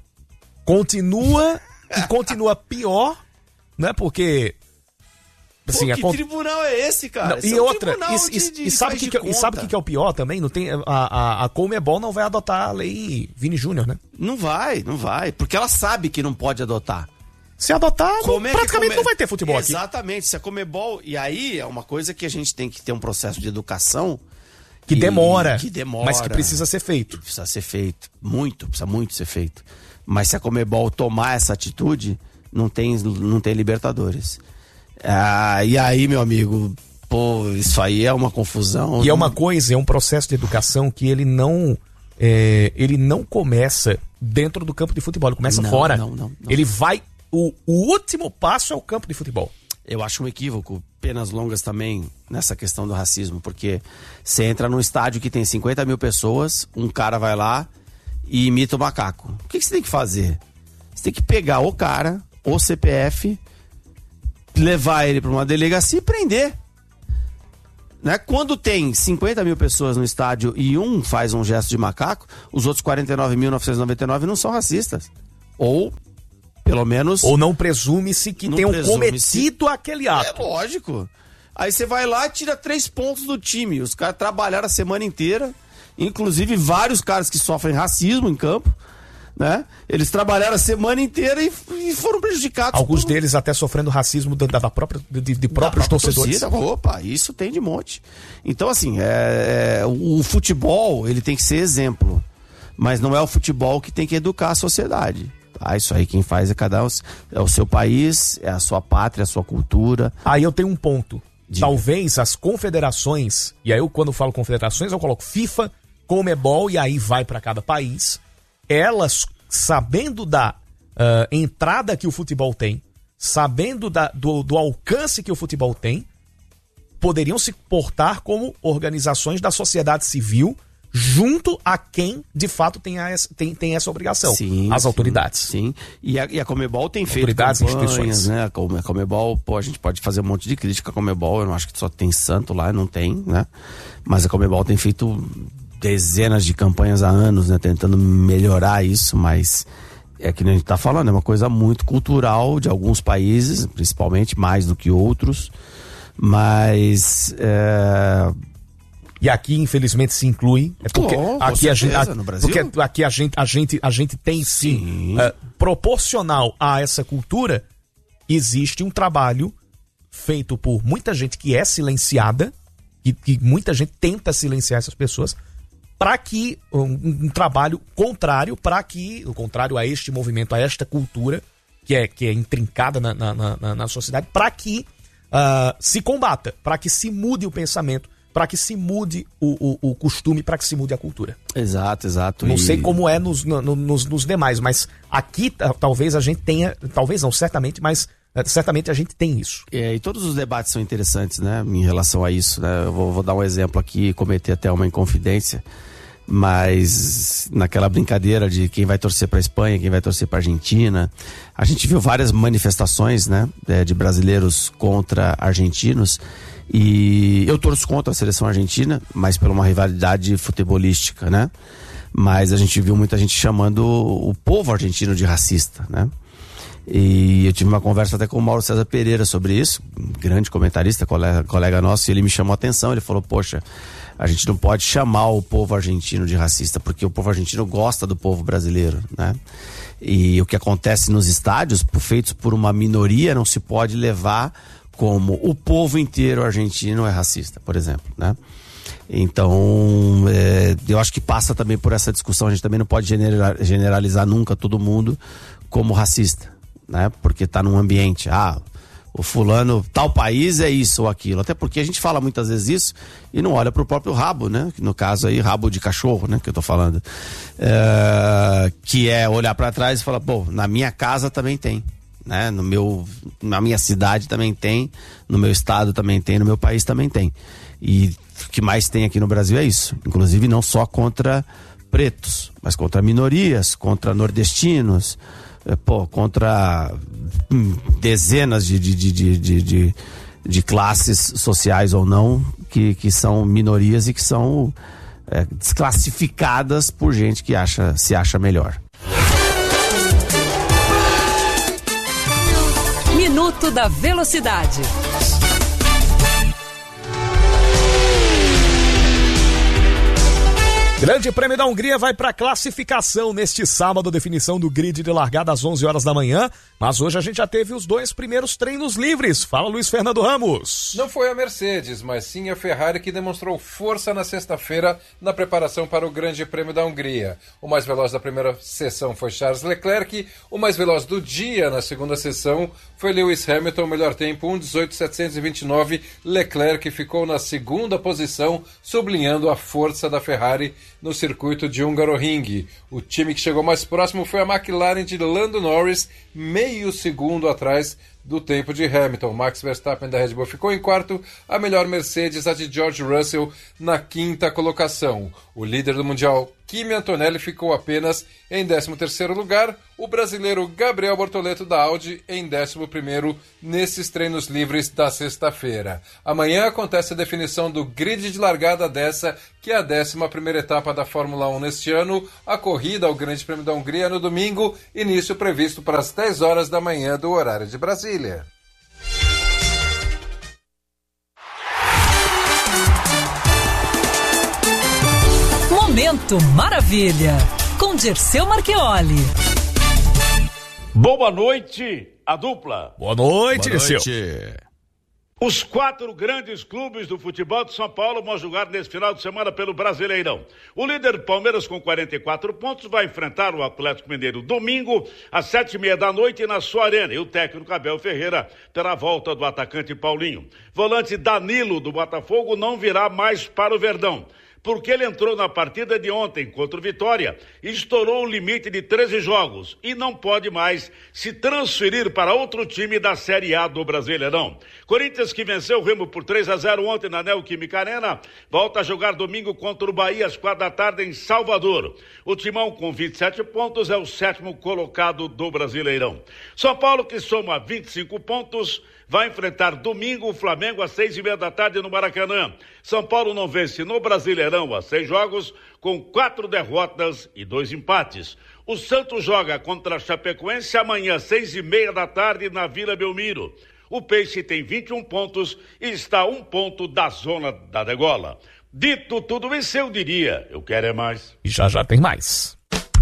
Continua e continua pior, né? Porque... Assim, Pô, que a... tribunal é esse, cara? Não, esse e é um outra, e, de, de, e, sabe que, que, e sabe o que, que é o pior também? Não tem, a, a, a Conmebol não vai adotar a lei Vini Júnior, né? Não vai, não vai. Porque ela sabe que não pode adotar. Se adotar, não, é praticamente come... não vai ter futebol Exatamente, aqui. Exatamente, se a Conmebol... E aí é uma coisa que a gente tem que ter um processo de educação... Que demora, que demora, mas que precisa ser feito. Precisa ser feito, muito, precisa muito ser feito. Mas se a Conmebol tomar essa atitude, não tem, não tem Libertadores. Ah, e aí, meu amigo, pô, isso aí é uma confusão. E não... é uma coisa, é um processo de educação que ele não... É, ele não começa dentro do campo de futebol, ele começa não, fora. Não, não, não. Ele vai... O, o último passo é o campo de futebol. Eu acho um equívoco, penas longas também, nessa questão do racismo, porque você entra num estádio que tem cinquenta mil pessoas, um cara vai lá e imita o macaco. O que, que você tem que fazer? Você tem que pegar o cara, o C P F, levar ele para uma delegacia e prender. Né? Quando tem cinquenta mil pessoas no estádio e um faz um gesto de macaco, os outros quarenta e nove mil novecentos e noventa e nove não são racistas. Ou... Pelo menos... Ou não presume-se que tenham cometido aquele ato. É lógico. Aí você vai lá e tira três pontos do time. Os caras trabalharam a semana inteira. Inclusive vários caras que sofrem racismo em campo. Né? Eles trabalharam a semana inteira e, e foram prejudicados. Alguns por... deles até sofrendo racismo da, da própria, de, de próprios da torcedores. Torcida. Opa, isso tem de monte. Então assim, é, é, o futebol ele tem que ser exemplo. Mas não é o futebol que tem que educar a sociedade. Ah, isso aí quem faz é cada um, é o seu país, é a sua pátria, a sua cultura. Aí eu tenho um ponto. Diga. Talvez as confederações, e aí eu quando falo confederações eu coloco FIFA, Conmebol e aí vai para cada país, elas sabendo da uh, entrada que o futebol tem, sabendo da, do, do alcance que o futebol tem, poderiam se portar como organizações da sociedade civil junto a quem de fato tem, a, tem, tem essa obrigação, sim, as sim, autoridades. Sim, e a, e a Conmebol tem feito autoridades, campanhas, instituições. Né? A Conmebol, pô, a gente pode fazer um monte de crítica à Conmebol, eu não acho que só tem santo lá, não tem, né? Mas a Conmebol tem feito dezenas de campanhas há anos, né? Tentando melhorar isso, mas é que a gente tá falando, é uma coisa muito cultural de alguns países, principalmente mais do que outros, mas... É... E aqui, infelizmente, se inclui. É porque oh, aqui a gente, a, no Brasil? porque aqui a gente, a gente, a gente tem sim, sim. Uh, proporcional a essa cultura, existe um trabalho feito por muita gente que é silenciada, e que muita gente tenta silenciar essas pessoas, para que um, um trabalho contrário, para que, o contrário a este movimento, a esta cultura que é, que é intrincada na, na, na, na sociedade, para que uh, se combata, para que se mude o pensamento, para que se mude o, o, o costume, para que se mude a cultura. Exato, exato. Não e... sei como é nos, no, nos, nos demais, mas aqui talvez a gente tenha, talvez não, certamente, mas certamente a gente tem isso. É, e todos os debates são interessantes, né, em relação a isso, né? Eu vou, vou dar um exemplo aqui, cometer até uma inconfidência, mas naquela brincadeira de quem vai torcer para a Espanha, quem vai torcer para a Argentina, a gente viu várias manifestações, né, de brasileiros contra argentinos. E eu torço contra a seleção argentina, mas por uma rivalidade futebolística, né? Mas a gente viu muita gente chamando o povo argentino de racista, né? E eu tive uma conversa até com o Mauro César Pereira sobre isso, um grande comentarista, colega, colega nosso, e ele me chamou a atenção, ele falou, poxa, a gente não pode chamar o povo argentino de racista, porque o povo argentino gosta do povo brasileiro, né? E o que acontece nos estádios, feitos por uma minoria, não se pode levar como o povo inteiro argentino é racista, por exemplo, né? Então, é, eu acho que passa também por essa discussão, a gente também não pode generalizar nunca todo mundo como racista, né? Porque tá num ambiente, ah, o fulano, tal país é isso ou aquilo, até porque a gente fala muitas vezes isso e não olha pro próprio rabo, né? No caso aí, rabo de cachorro, né? Que eu tô falando, é, que é olhar para trás e falar, pô, na minha casa também tem. Né? No meu, na minha cidade também tem, no meu estado também tem, no meu país também tem. E o que mais tem aqui no Brasil é isso. Inclusive não só contra pretos, mas contra minorias, contra nordestinos, pô, contra hum, dezenas de, de, de, de, de, de classes sociais ou não, que, que são minorias e que são é, desclassificadas por gente que acha, se acha melhor. Minuto da Velocidade. Grande Prêmio da Hungria vai para classificação neste sábado, definição do grid de largada às onze horas da manhã, mas hoje a gente já teve os dois primeiros treinos livres. Fala, Luiz Fernando Ramos. Não foi a Mercedes, mas sim a Ferrari que demonstrou força na sexta-feira na preparação para o Grande Prêmio da Hungria. O mais veloz da primeira sessão foi Charles Leclerc, o mais veloz do dia na segunda sessão foi Lewis Hamilton, melhor tempo um dezoito setecentos e vinte e nove. Leclerc ficou na segunda posição, sublinhando a força da Ferrari no circuito de Hungaroring. O time que chegou mais próximo foi a McLaren de Lando Norris, meio segundo atrás do tempo de Hamilton. Max Verstappen da Red Bull ficou em quarto, a melhor Mercedes, a de George Russell, na quinta colocação. O líder do Mundial, Kimi Antonelli, ficou apenas em décimo terceiro lugar, o brasileiro Gabriel Bortoleto da Audi em décimo primeiro nesses treinos livres da sexta-feira. Amanhã acontece a definição do grid de largada dessa, que é a décima primeira etapa da Fórmula um neste ano, a corrida ao Grande Prêmio da Hungria no domingo, início previsto para as dez horas da manhã do horário de Brasília. Momento Maravilha, com Dirceu Marchioli. Boa noite, a dupla. Boa noite, Boa Dirceu. noite. Os quatro grandes clubes do futebol de São Paulo vão jogar nesse final de semana pelo Brasileirão. O líder Palmeiras, com quarenta e quatro pontos, vai enfrentar o Atlético Mineiro domingo, às sete e meia da noite, na sua arena. E o técnico Abel Ferreira terá a volta do atacante Paulinho. Volante Danilo, do Botafogo, não virá mais para o Verdão, porque ele entrou na partida de ontem contra o Vitória e estourou o limite de treze jogos e não pode mais se transferir para outro time da Série A do Brasileirão. Corinthians, que venceu o Remo por três a zero ontem na Neoquímica Arena, volta a jogar domingo contra o Bahia às quatro da tarde em Salvador. O Timão, com vinte e sete pontos, é o sétimo colocado do Brasileirão. São Paulo, que soma vinte e cinco pontos, vai enfrentar domingo o Flamengo às seis e meia da tarde no Maracanã. São Paulo não vence no Brasileirão há seis jogos, com quatro derrotas e dois empates. O Santos joga contra a Chapecoense amanhã às seis e meia da tarde na Vila Belmiro. O Peixe tem vinte e um pontos e está a um ponto da zona da degola. Dito tudo isso, eu diria, eu quero é mais. E já já tem mais.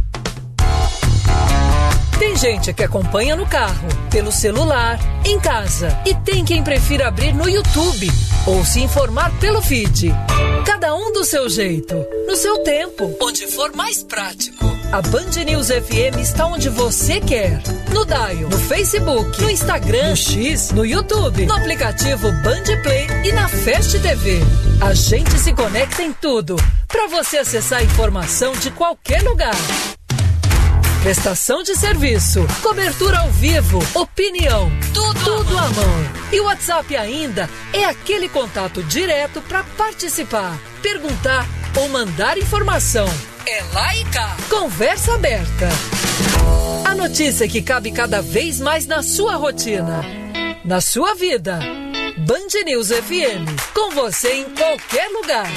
Tem gente que acompanha no carro, pelo celular, em casa. E tem quem prefira abrir no YouTube ou se informar pelo feed. Cada um do seu jeito, no seu tempo, onde for mais prático. A Band News F M está onde você quer. No Dial, no Facebook, no Instagram, no X, no YouTube, no aplicativo Band Play e na Fast T V. A gente se conecta em tudo, para você acessar a informação de qualquer lugar. Prestação de serviço, cobertura ao vivo, opinião, tudo, tudo à mão. E o WhatsApp ainda é aquele contato direto para participar, perguntar ou mandar informação. É lá e cá. Conversa aberta. A notícia que cabe cada vez mais na sua rotina, na sua vida. Band News F M, com você em qualquer lugar.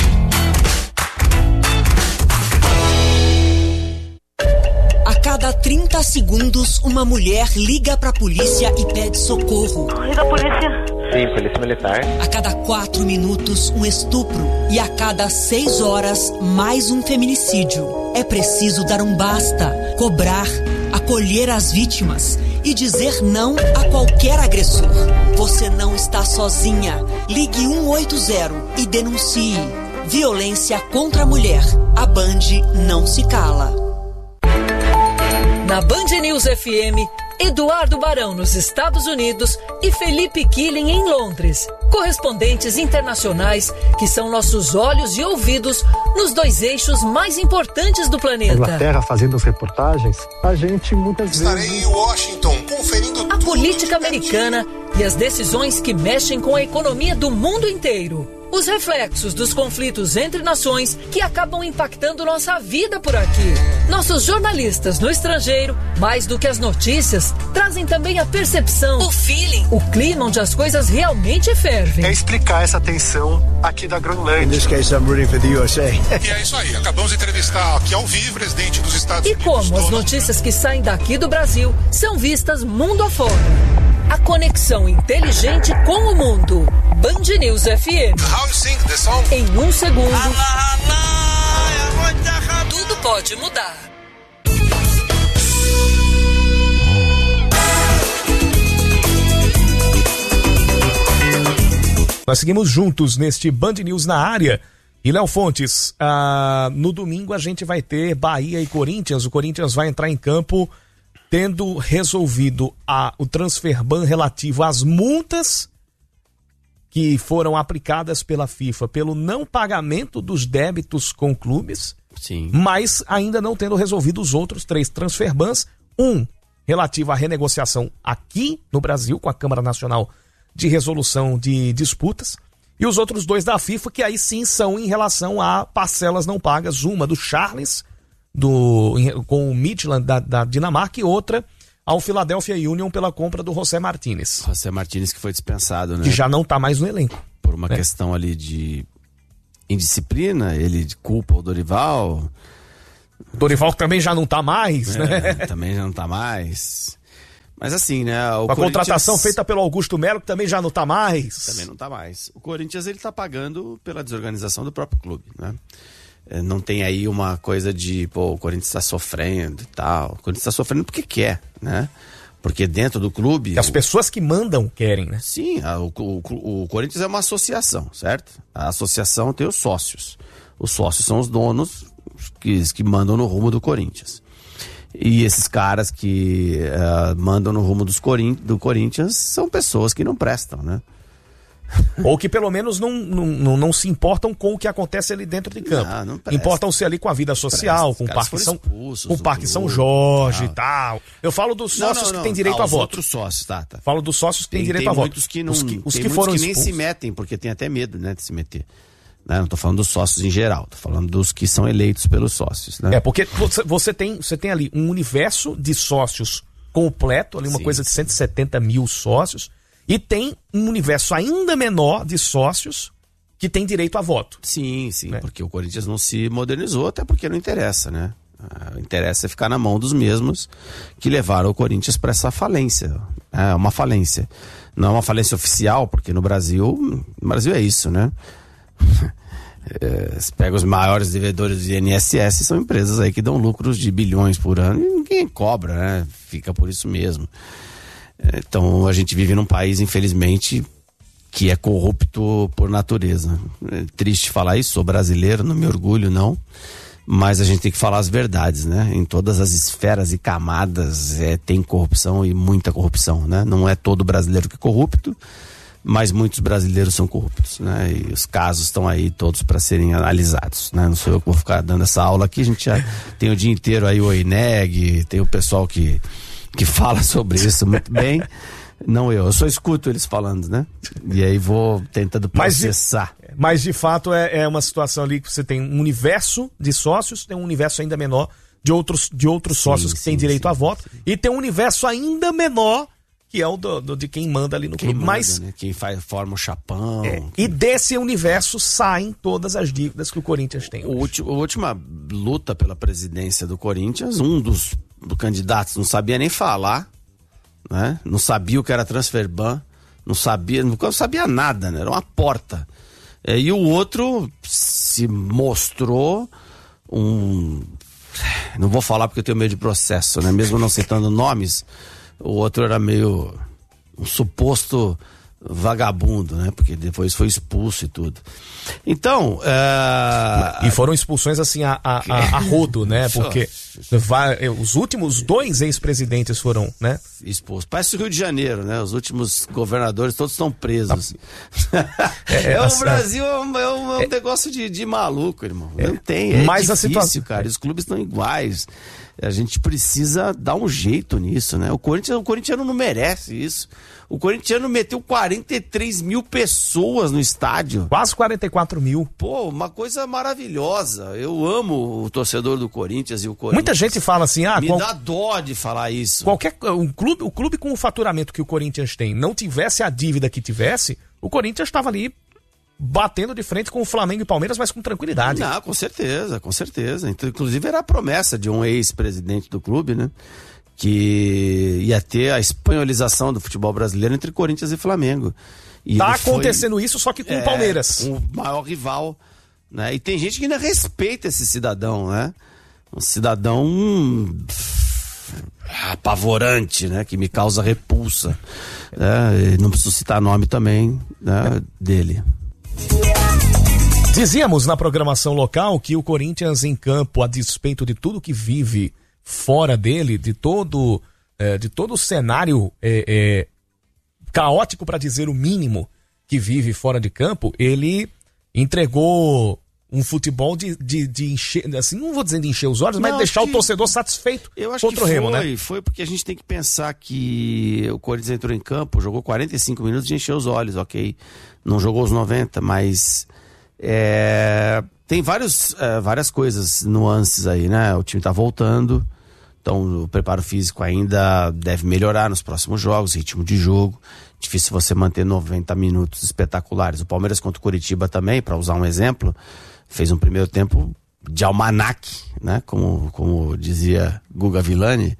A cada trinta segundos, uma mulher liga pra polícia e pede socorro. Liga a polícia. Sim, polícia militar. A cada quatro minutos, um estupro. E a cada seis horas, mais um feminicídio. É preciso dar um basta, cobrar, acolher as vítimas e dizer não a qualquer agressor. Você não está sozinha. Ligue um oito zero e denuncie. Violência contra a mulher. A Band não se cala. Na Band News F M, Eduardo Barão nos Estados Unidos e Felipe Killing em Londres. Correspondentes internacionais que são nossos olhos e ouvidos nos dois eixos mais importantes do planeta. Inglaterra fazendo as reportagens, a gente muitas Estarei vezes... Estarei em Washington conferindo a política americana e as decisões que mexem com a economia do mundo inteiro. Os reflexos dos conflitos entre nações que acabam impactando nossa vida por aqui. Nossos jornalistas no estrangeiro, mais do que as notícias, trazem também a percepção, o feeling, o clima onde as coisas realmente fervem. É explicar essa tensão aqui da Groenlândia. In this case, I'm rooting for the U S A. E é isso aí, acabamos de entrevistar aqui ao vivo o presidente dos Estados e Unidos. E como as notícias que saem daqui do Brasil são vistas mundo afora. A conexão inteligente com o mundo. Band News F M. How you sing the song? Em um segundo, tudo pode mudar. Nós seguimos juntos neste Band News na área. E Léo Fontes, ah, no domingo a gente vai ter Bahia e Corinthians. O Corinthians vai entrar em campo tendo resolvido a, o transfer ban relativo às multas que foram aplicadas pela FIFA pelo não pagamento dos débitos com clubes, Sim. mas ainda não tendo resolvido os outros três transfer bans. Um relativa à renegociação aqui no Brasil, com a Câmara Nacional de Resolução de Disputas, e os outros dois da FIFA, que aí sim são em relação a parcelas não pagas, uma do Charles, do, com o Midtjylland da, da Dinamarca, e outra ao Philadelphia Union pela compra do José Martínez. José Martínez que foi dispensado, né? Que já não está mais no elenco. Por uma né? questão ali de indisciplina, ele culpa o Dorival. Dorival também já não está mais, é, né? Também já não está mais. Mas assim, né? O a contratação Corinthians... feita pelo Augusto Melo, que também já não está mais. Também não está mais. O Corinthians, ele está pagando pela desorganização do próprio clube, né? Não tem aí uma coisa de, pô, o Corinthians está sofrendo e tal. O Corinthians está sofrendo porque quer, né? Porque dentro do clube... As o... pessoas que mandam querem, né? Sim, a, o, o, o Corinthians é uma associação, certo? A associação tem os sócios. Os sócios são os donos que, que mandam no rumo do Corinthians. E esses caras que uh, mandam no rumo dos Corin... do Corinthians são pessoas que não prestam, né? Ou que pelo menos não, não, não, não se importam com o que acontece ali dentro de campo. Não, não Importam-se ali com a vida social, com o Parque, São, com o Parque São Jorge e tal. Eu falo dos sócios não, não, não. que têm direito ah, a voto. Outros sócios, tá, tá. Falo dos sócios que têm direito tem a voto. Muitos que não, os que, os tem que muitos foram que nem expulsos. se metem, porque tem até medo, né, de se meter. Né? Não tô falando dos sócios em geral, tô falando dos que são eleitos pelos sócios. Né? É, porque você, você, tem, você tem ali um universo de sócios completo, ali uma sim, coisa de cento e setenta mil sócios. E tem um universo ainda menor de sócios que tem direito a voto. Sim, sim, né? Porque o Corinthians não se modernizou, até porque não interessa, né? Ah, interessa é ficar na mão dos mesmos que levaram o Corinthians para essa falência. É uma falência. Não é uma falência oficial, porque no Brasil, no Brasil é isso, né? É, você pega os maiores devedores de I N S S, são empresas aí que dão lucros de bilhões por ano e ninguém cobra, né? Fica por isso mesmo. Então a gente vive num país, infelizmente, que é corrupto por natureza. É triste falar isso, sou brasileiro, não me orgulho não, mas a gente tem que falar as verdades, né? Em todas as esferas e camadas é, tem corrupção e muita corrupção, né? Não é todo brasileiro que é corrupto, mas muitos brasileiros são corruptos, né? E os casos estão aí todos para serem analisados, né? Não sou eu que vou ficar dando essa aula aqui, a gente já tem o dia inteiro aí o ENEG, tem o pessoal que que fala sobre isso muito bem. Não eu, eu só escuto eles falando, né? E aí vou tentando processar. Mas de, mas de fato é, é uma situação ali que você tem um universo de sócios, tem um universo ainda menor de outros, de outros sim, sócios que sim, têm direito sim, a voto, sim. E tem um universo ainda menor que é o do, do, de quem manda ali no quem clube. Manda, mas né? Quem faz, forma o chapão. É, e desse universo saem todas as dívidas que o Corinthians tem. O último, a última luta pela presidência do Corinthians, um dos do candidatos não sabia nem falar, né? Não sabia o que era transfer ban, não sabia, não sabia nada, né? Era uma porta. É, e o outro se mostrou um... Não vou falar porque eu tenho medo de processo, né? Mesmo não citando nomes, o outro era meio um suposto vagabundo, né? Porque depois foi expulso e tudo. Então... Uh... E foram expulsões assim a, a, a, a rodo, né? Porque vai, os últimos dois ex-presidentes foram, né? Expulsos. Parece o Rio de Janeiro, né? Os últimos governadores todos estão presos. É, é, o Brasil é um, é um, é um negócio de, de maluco, irmão. É, não tem, é mas difícil, a situação... cara. Os clubes estão iguais. A gente precisa dar um jeito nisso, né? O Corinthians, o corintiano não merece isso. O corintiano meteu quarenta e três mil pessoas no estádio. Quase quarenta e quatro mil. Pô, uma coisa maravilhosa. Eu amo o torcedor do Corinthians e o Corinthians. Muita gente fala assim, ah... Me qual... dá dó de falar isso. Qualquer, um clube, o clube com o faturamento que o Corinthians tem não tivesse a dívida que tivesse, o Corinthians estava ali batendo de frente com o Flamengo e Palmeiras, mas com tranquilidade. Não, com certeza, com certeza. Então, inclusive era a promessa de um ex-presidente do clube, né? Que ia ter a espanholização do futebol brasileiro entre Corinthians e Flamengo. E tá acontecendo foi, isso, só que com é, o Palmeiras. Com o maior rival, né? E tem gente que ainda respeita esse cidadão, né? Um cidadão hum, apavorante, né? Que me causa repulsa. Né? Não preciso citar nome também, né? Dele. Dizíamos na programação local que o Corinthians em campo, a despeito de tudo que vive fora dele, de todo, é, de todo o cenário é, é, caótico, para dizer o mínimo, que vive fora de campo, ele entregou um futebol de, de, de encher, assim, não vou dizer de encher os olhos, Não, mas deixar que, o torcedor satisfeito eu acho contra que o Remo, foi, né? Foi porque a gente tem que pensar que o Corinthians entrou em campo, jogou quarenta e cinco minutos e encheu os olhos, ok? Não jogou os noventa, mas é, tem vários, é, várias coisas, nuances aí, né? O time tá voltando, então o preparo físico ainda deve melhorar nos próximos jogos, ritmo de jogo. Difícil você manter noventa minutos espetaculares. O Palmeiras contra o Coritiba também, para usar um exemplo, fez um primeiro tempo de almanaque, né? Como, como dizia Guga Villani.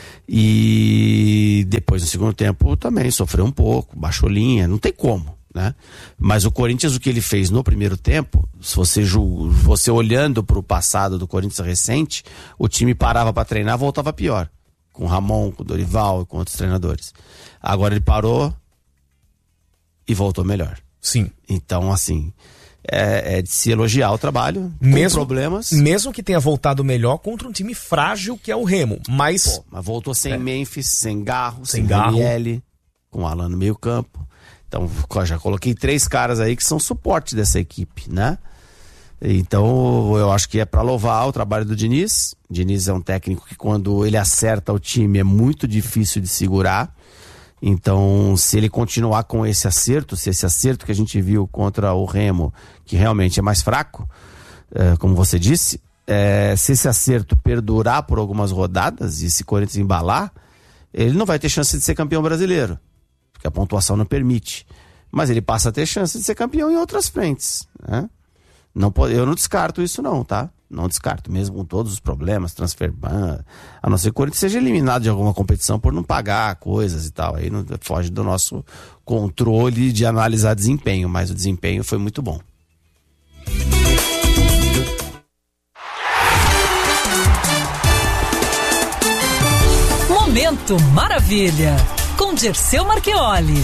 E depois, no segundo tempo, também sofreu um pouco, baixou linha, não tem como, né? Mas o Corinthians, o que ele fez no primeiro tempo, se você, julga, você olhando para o passado do Corinthians recente, o time parava para treinar, voltava pior. Com o Ramon, com o Dorival e com outros treinadores. Agora ele parou e voltou melhor. Sim. Então, assim, é, é de se elogiar o trabalho, mesmo, com problemas. Mesmo que tenha voltado melhor contra um time frágil que é o Remo, mas... Pô, mas voltou sem é. Memphis, sem Garro, sem, sem Garro. L, com o Alan no meio campo. Então, já coloquei três caras aí que são suporte dessa equipe, né? Então, eu acho que é para louvar o trabalho do Diniz. O Diniz é um técnico que, quando ele acerta o time, é muito difícil de segurar. Então, se ele continuar com esse acerto, se esse acerto que a gente viu contra o Remo, que realmente é mais fraco, é, como você disse, é, se esse acerto perdurar por algumas rodadas e se Corinthians embalar, ele não vai ter chance de ser campeão brasileiro, porque a pontuação não permite. Mas ele passa a ter chance de ser campeão em outras frentes, né? Não pode, eu não descarto isso não, tá? Não descarto, mesmo com todos os problemas, transfer ban, a não ser que o Corinthians seja eliminado de alguma competição por não pagar coisas e tal. Aí não, foge do nosso controle de analisar desempenho, mas o desempenho foi muito bom. Momento Maravilha, com Dirceu Marchioli.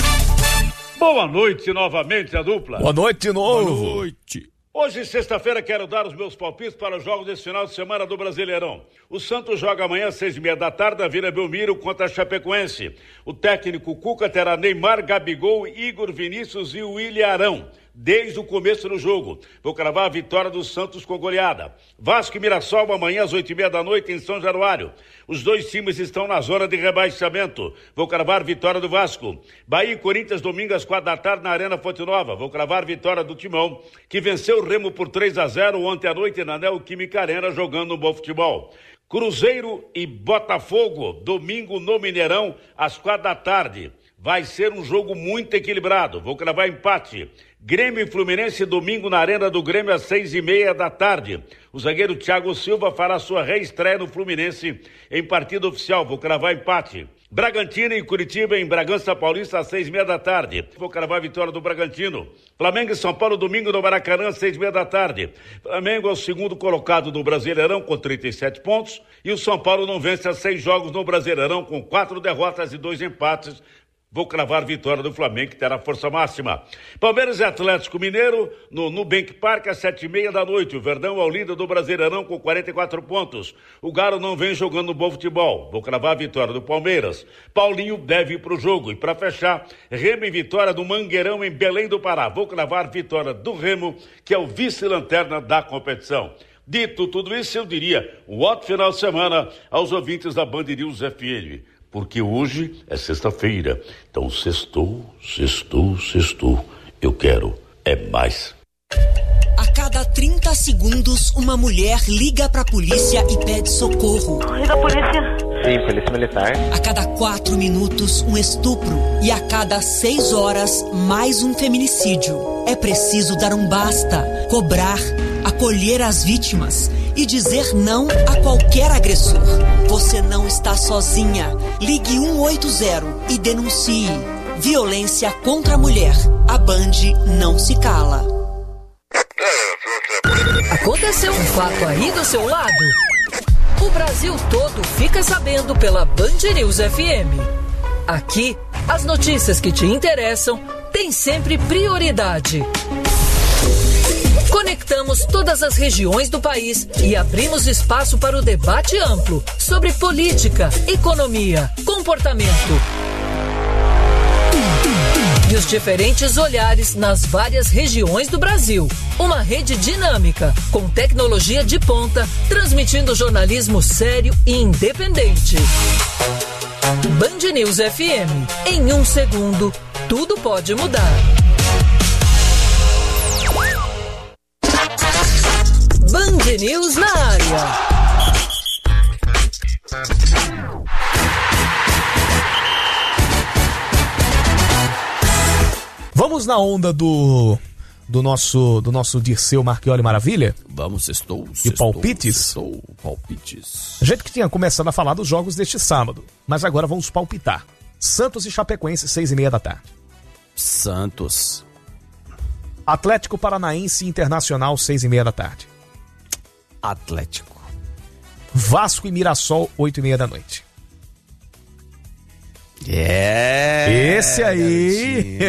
Boa noite novamente, a dupla. Boa noite de novo. Boa noite. Hoje, sexta-feira, quero dar os meus palpites para os jogos desse final de semana do Brasileirão. O Santos joga amanhã às seis e meia da tarde na Vila Belmiro contra a Chapecoense. O técnico Cuca terá Neymar, Gabigol, Igor Vinícius e William Arão desde o começo do jogo. Vou cravar a vitória do Santos com goleada. Vasco e Mirassol amanhã às oito e meia da noite em São Januário. Os dois times estão na zona de rebaixamento. Vou cravar vitória do Vasco. Bahia e Corinthians domingo às quatro da tarde na Arena Fonte Nova. Vou cravar vitória do Timão, que venceu o Remo por três a zero ontem à noite na Neoquímica Arena, jogando um bom futebol. Cruzeiro e Botafogo, domingo no Mineirão, às quatro da tarde. Vai ser um jogo muito equilibrado. Vou cravar empate. Grêmio e Fluminense, domingo na Arena do Grêmio, às seis e meia da tarde. O zagueiro Thiago Silva fará sua reestreia no Fluminense em partida oficial. Vou cravar empate. Bragantino e Curitiba em Bragança Paulista, às seis e meia da tarde. Vou cravar a vitória do Bragantino. Flamengo e São Paulo, domingo no Maracanã, às seis e meia da tarde. Flamengo é o segundo colocado do Brasileirão com trinta e sete pontos. E o São Paulo não vence há seis jogos no Brasileirão com quatro derrotas e dois empates. Vou cravar vitória do Flamengo, que terá força máxima. Palmeiras e Atlético Mineiro, no Nubank Park, às sete e meia da noite. O Verdão é o líder do Brasileirão com quarenta e quatro pontos. O Galo não vem jogando bom futebol. Vou cravar a vitória do Palmeiras. Paulinho deve ir para o jogo. E para fechar, Remo e vitória do Mangueirão em Belém do Pará. Vou cravar vitória do Remo, que é o vice-lanterna da competição. Dito tudo isso, eu diria um ótimo final de semana aos ouvintes da Band News F M. Porque hoje é sexta-feira, então sextou, sextou, sextou. Eu quero é mais. A cada trinta segundos, uma mulher liga pra polícia e pede socorro. Liga a polícia. Sim, polícia militar. A cada quatro minutos, um estupro. E a cada seis horas, mais um feminicídio. É preciso dar um basta, cobrar, acolher as vítimas e dizer não a qualquer agressor. Você não está sozinha. Ligue um oito zero e denuncie. Violência contra a mulher. A Band não se cala. Aconteceu um fato aí do seu lado? O Brasil todo fica sabendo pela Band News F M. Aqui, as notícias que te interessam têm sempre prioridade. Conectamos todas as regiões do país e abrimos espaço para o debate amplo sobre política, economia, comportamento. e os diferentes olhares nas várias regiões do Brasil. Uma rede dinâmica, com tecnologia de ponta, transmitindo jornalismo sério e independente. Band News F M. Em um segundo, tudo pode mudar. Band News na área. Vamos na onda do do nosso do nosso Dirceu Marchioli Maravilha? Vamos, estou. E palpites? Estou, palpites. A gente que tinha começado a falar dos jogos deste sábado, mas agora vamos palpitar. Santos e Chapecoense, seis e meia da tarde. Santos. Atlético Paranaense e Internacional, seis e meia da tarde. Atlético. Vasco e Mirassol, oito e meia da noite. É. Esse aí.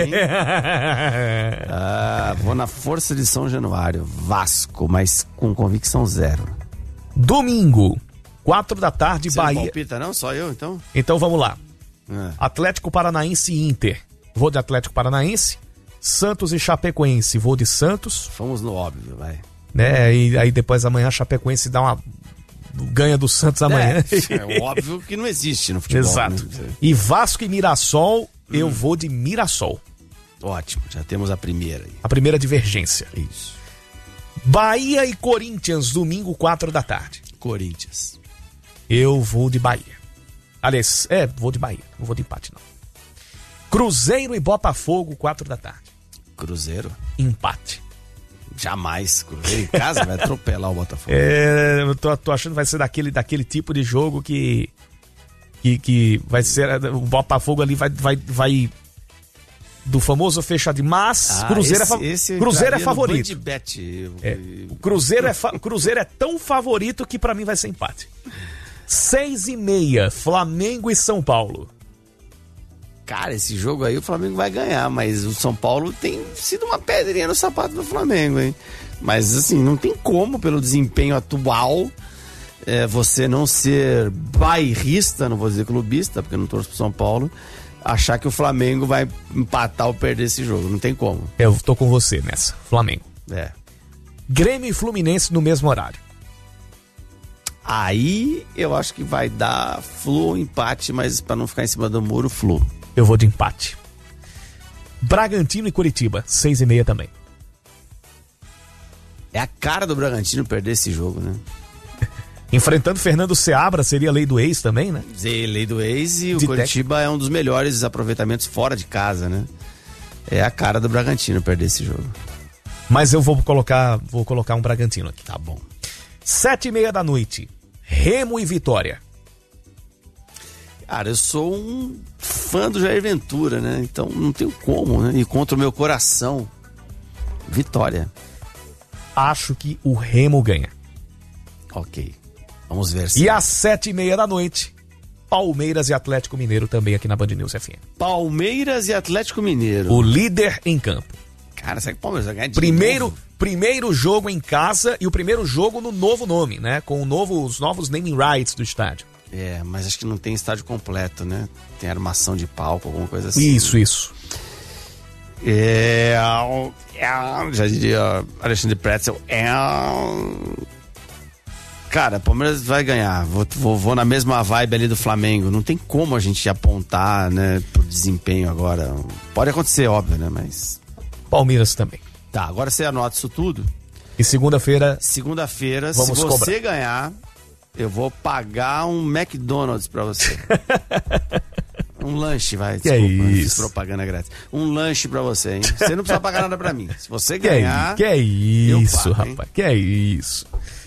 ah, vou na força de São Januário. Vasco, mas com convicção zero. Domingo, quatro da tarde, Você Bahia. não palpita, não? Só eu, então? Então vamos lá. É. Atlético Paranaense e Inter. Vou de Atlético Paranaense. Santos e Chapecoense. Vou de Santos. Fomos no óbvio, vai. Né? E aí depois amanhã a Chapecoense dá uma ganha do Santos amanhã. É, é óbvio que não existe no futebol. Exato. Né? E Vasco e Mirassol, hum. eu vou de Mirassol. Ótimo, já temos a primeira aí. A primeira divergência. Isso. Bahia e Corinthians, domingo, quatro da tarde. Corinthians. Eu vou de Bahia. Aliás, é, vou de Bahia. Não vou de empate, não. Cruzeiro e Botafogo, quatro da tarde. Cruzeiro? Empate. Jamais. Cruzeiro em casa vai atropelar o Botafogo. É, eu tô, tô achando que vai ser daquele, daquele tipo de jogo que, que, que vai ser. O Botafogo ali vai, vai, vai do famoso fechado. Mas ah, Cruzeiro, esse, é, esse Cruzeiro é favorito. Bet, é, o Cruzeiro é, fa, Cruzeiro é tão favorito que pra mim vai ser empate. Seis e meia, Flamengo e São Paulo. Cara, esse jogo aí o Flamengo vai ganhar, mas o São Paulo tem sido uma pedrinha no sapato do Flamengo, hein? Mas assim, não tem como, pelo desempenho atual, é, você não ser bairrista, não vou dizer clubista, porque eu não torço pro São Paulo, achar que o Flamengo vai empatar ou perder esse jogo. Não tem como. Eu tô com você nessa, Flamengo. É. Grêmio e Fluminense no mesmo horário. Aí eu acho que vai dar Flu ou empate, mas pra não ficar em cima do muro, Flu. Eu vou de empate. Bragantino e Curitiba, seis e meia também. É a cara do Bragantino perder esse jogo, né? Enfrentando Fernando Seabra, seria a lei do ex também, né? Zé, lei do ex, e o de Curitiba técnico. É um dos melhores aproveitamentos fora de casa, né? É a cara do Bragantino perder esse jogo. Mas eu vou colocar, vou colocar um Bragantino aqui. Tá bom. Sete e meia da noite, Remo e Vitória. Cara, eu sou um fã do Jair Ventura, né? Então não tenho como, né? E contra o meu coração, Vitória. Acho que o Remo ganha. Ok. Vamos ver se... E às sete e meia da noite, Palmeiras e Atlético Mineiro também aqui na Band News F M. Palmeiras e Atlético Mineiro. O líder em campo. Cara, será que o Palmeiras vai ganhar de primeiro, novo? Primeiro jogo em casa e o primeiro jogo no novo nome, né? Com o novo, os novos naming rights do estádio. É, mas acho que não tem estádio completo, né? Tem armação de palco, alguma coisa assim. Isso, isso. É, é, já diria Alexandre Pretzel. É, cara, Palmeiras vai ganhar. Vou, vou, vou na mesma vibe ali do Flamengo. Não tem como a gente apontar, né, pro desempenho agora. Pode acontecer, óbvio, né? Mas. Palmeiras também. Tá, agora você anota isso tudo. E segunda-feira. Segunda-feira, se você cobrar. ganhar, eu vou pagar um McDonald's pra você. Um lanche, vai. Que Desculpa, é isso? Fiz propaganda grátis. Um lanche pra você, hein? Você não precisa pagar nada pra mim. Se você Que ganhar. é, que é isso, pago, rapaz? Que é isso?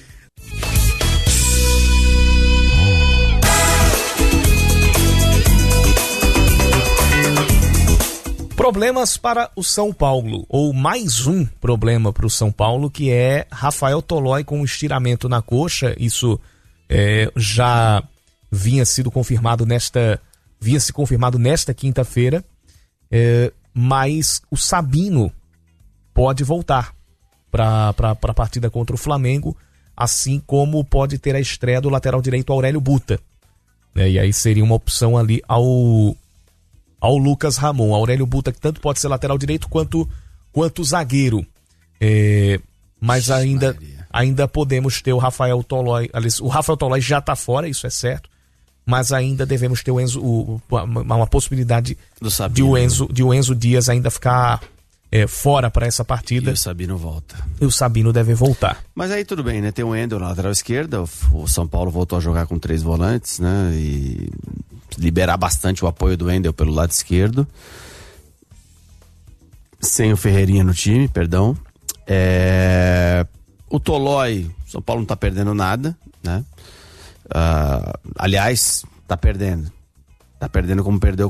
Problemas para o São Paulo, ou mais um problema para o São Paulo, que é Rafael Tolói com um estiramento na coxa. Isso é, já vinha sido confirmado nesta, vinha se confirmado nesta quinta-feira, é, mas o Sabino pode voltar para a partida contra o Flamengo, assim como pode ter a estreia do lateral direito Aurélio Buta. É, e aí seria uma opção ali ao ao Lucas Ramon. Aurélio Buta, que tanto pode ser lateral direito quanto, quanto zagueiro. É, mas ainda, ainda podemos ter o Rafael Tolói. Aliás, o Rafael Tolói já está fora, isso é certo. Mas ainda devemos ter o Enzo, o, uma, uma possibilidade de o, Enzo, de o Enzo Dias ainda ficar é, fora para essa partida. E o Sabino volta. E o Sabino deve voltar. Mas aí tudo bem, né? Tem o Wendel na lateral esquerda, o, o São Paulo voltou a jogar com três volantes, né? E liberar bastante o apoio do Wendel pelo lado esquerdo. Sem o Ferreirinha no time, perdão. É... O Tolói, São Paulo não tá perdendo nada, né? Uh, aliás, tá perdendo. Tá perdendo como perdeu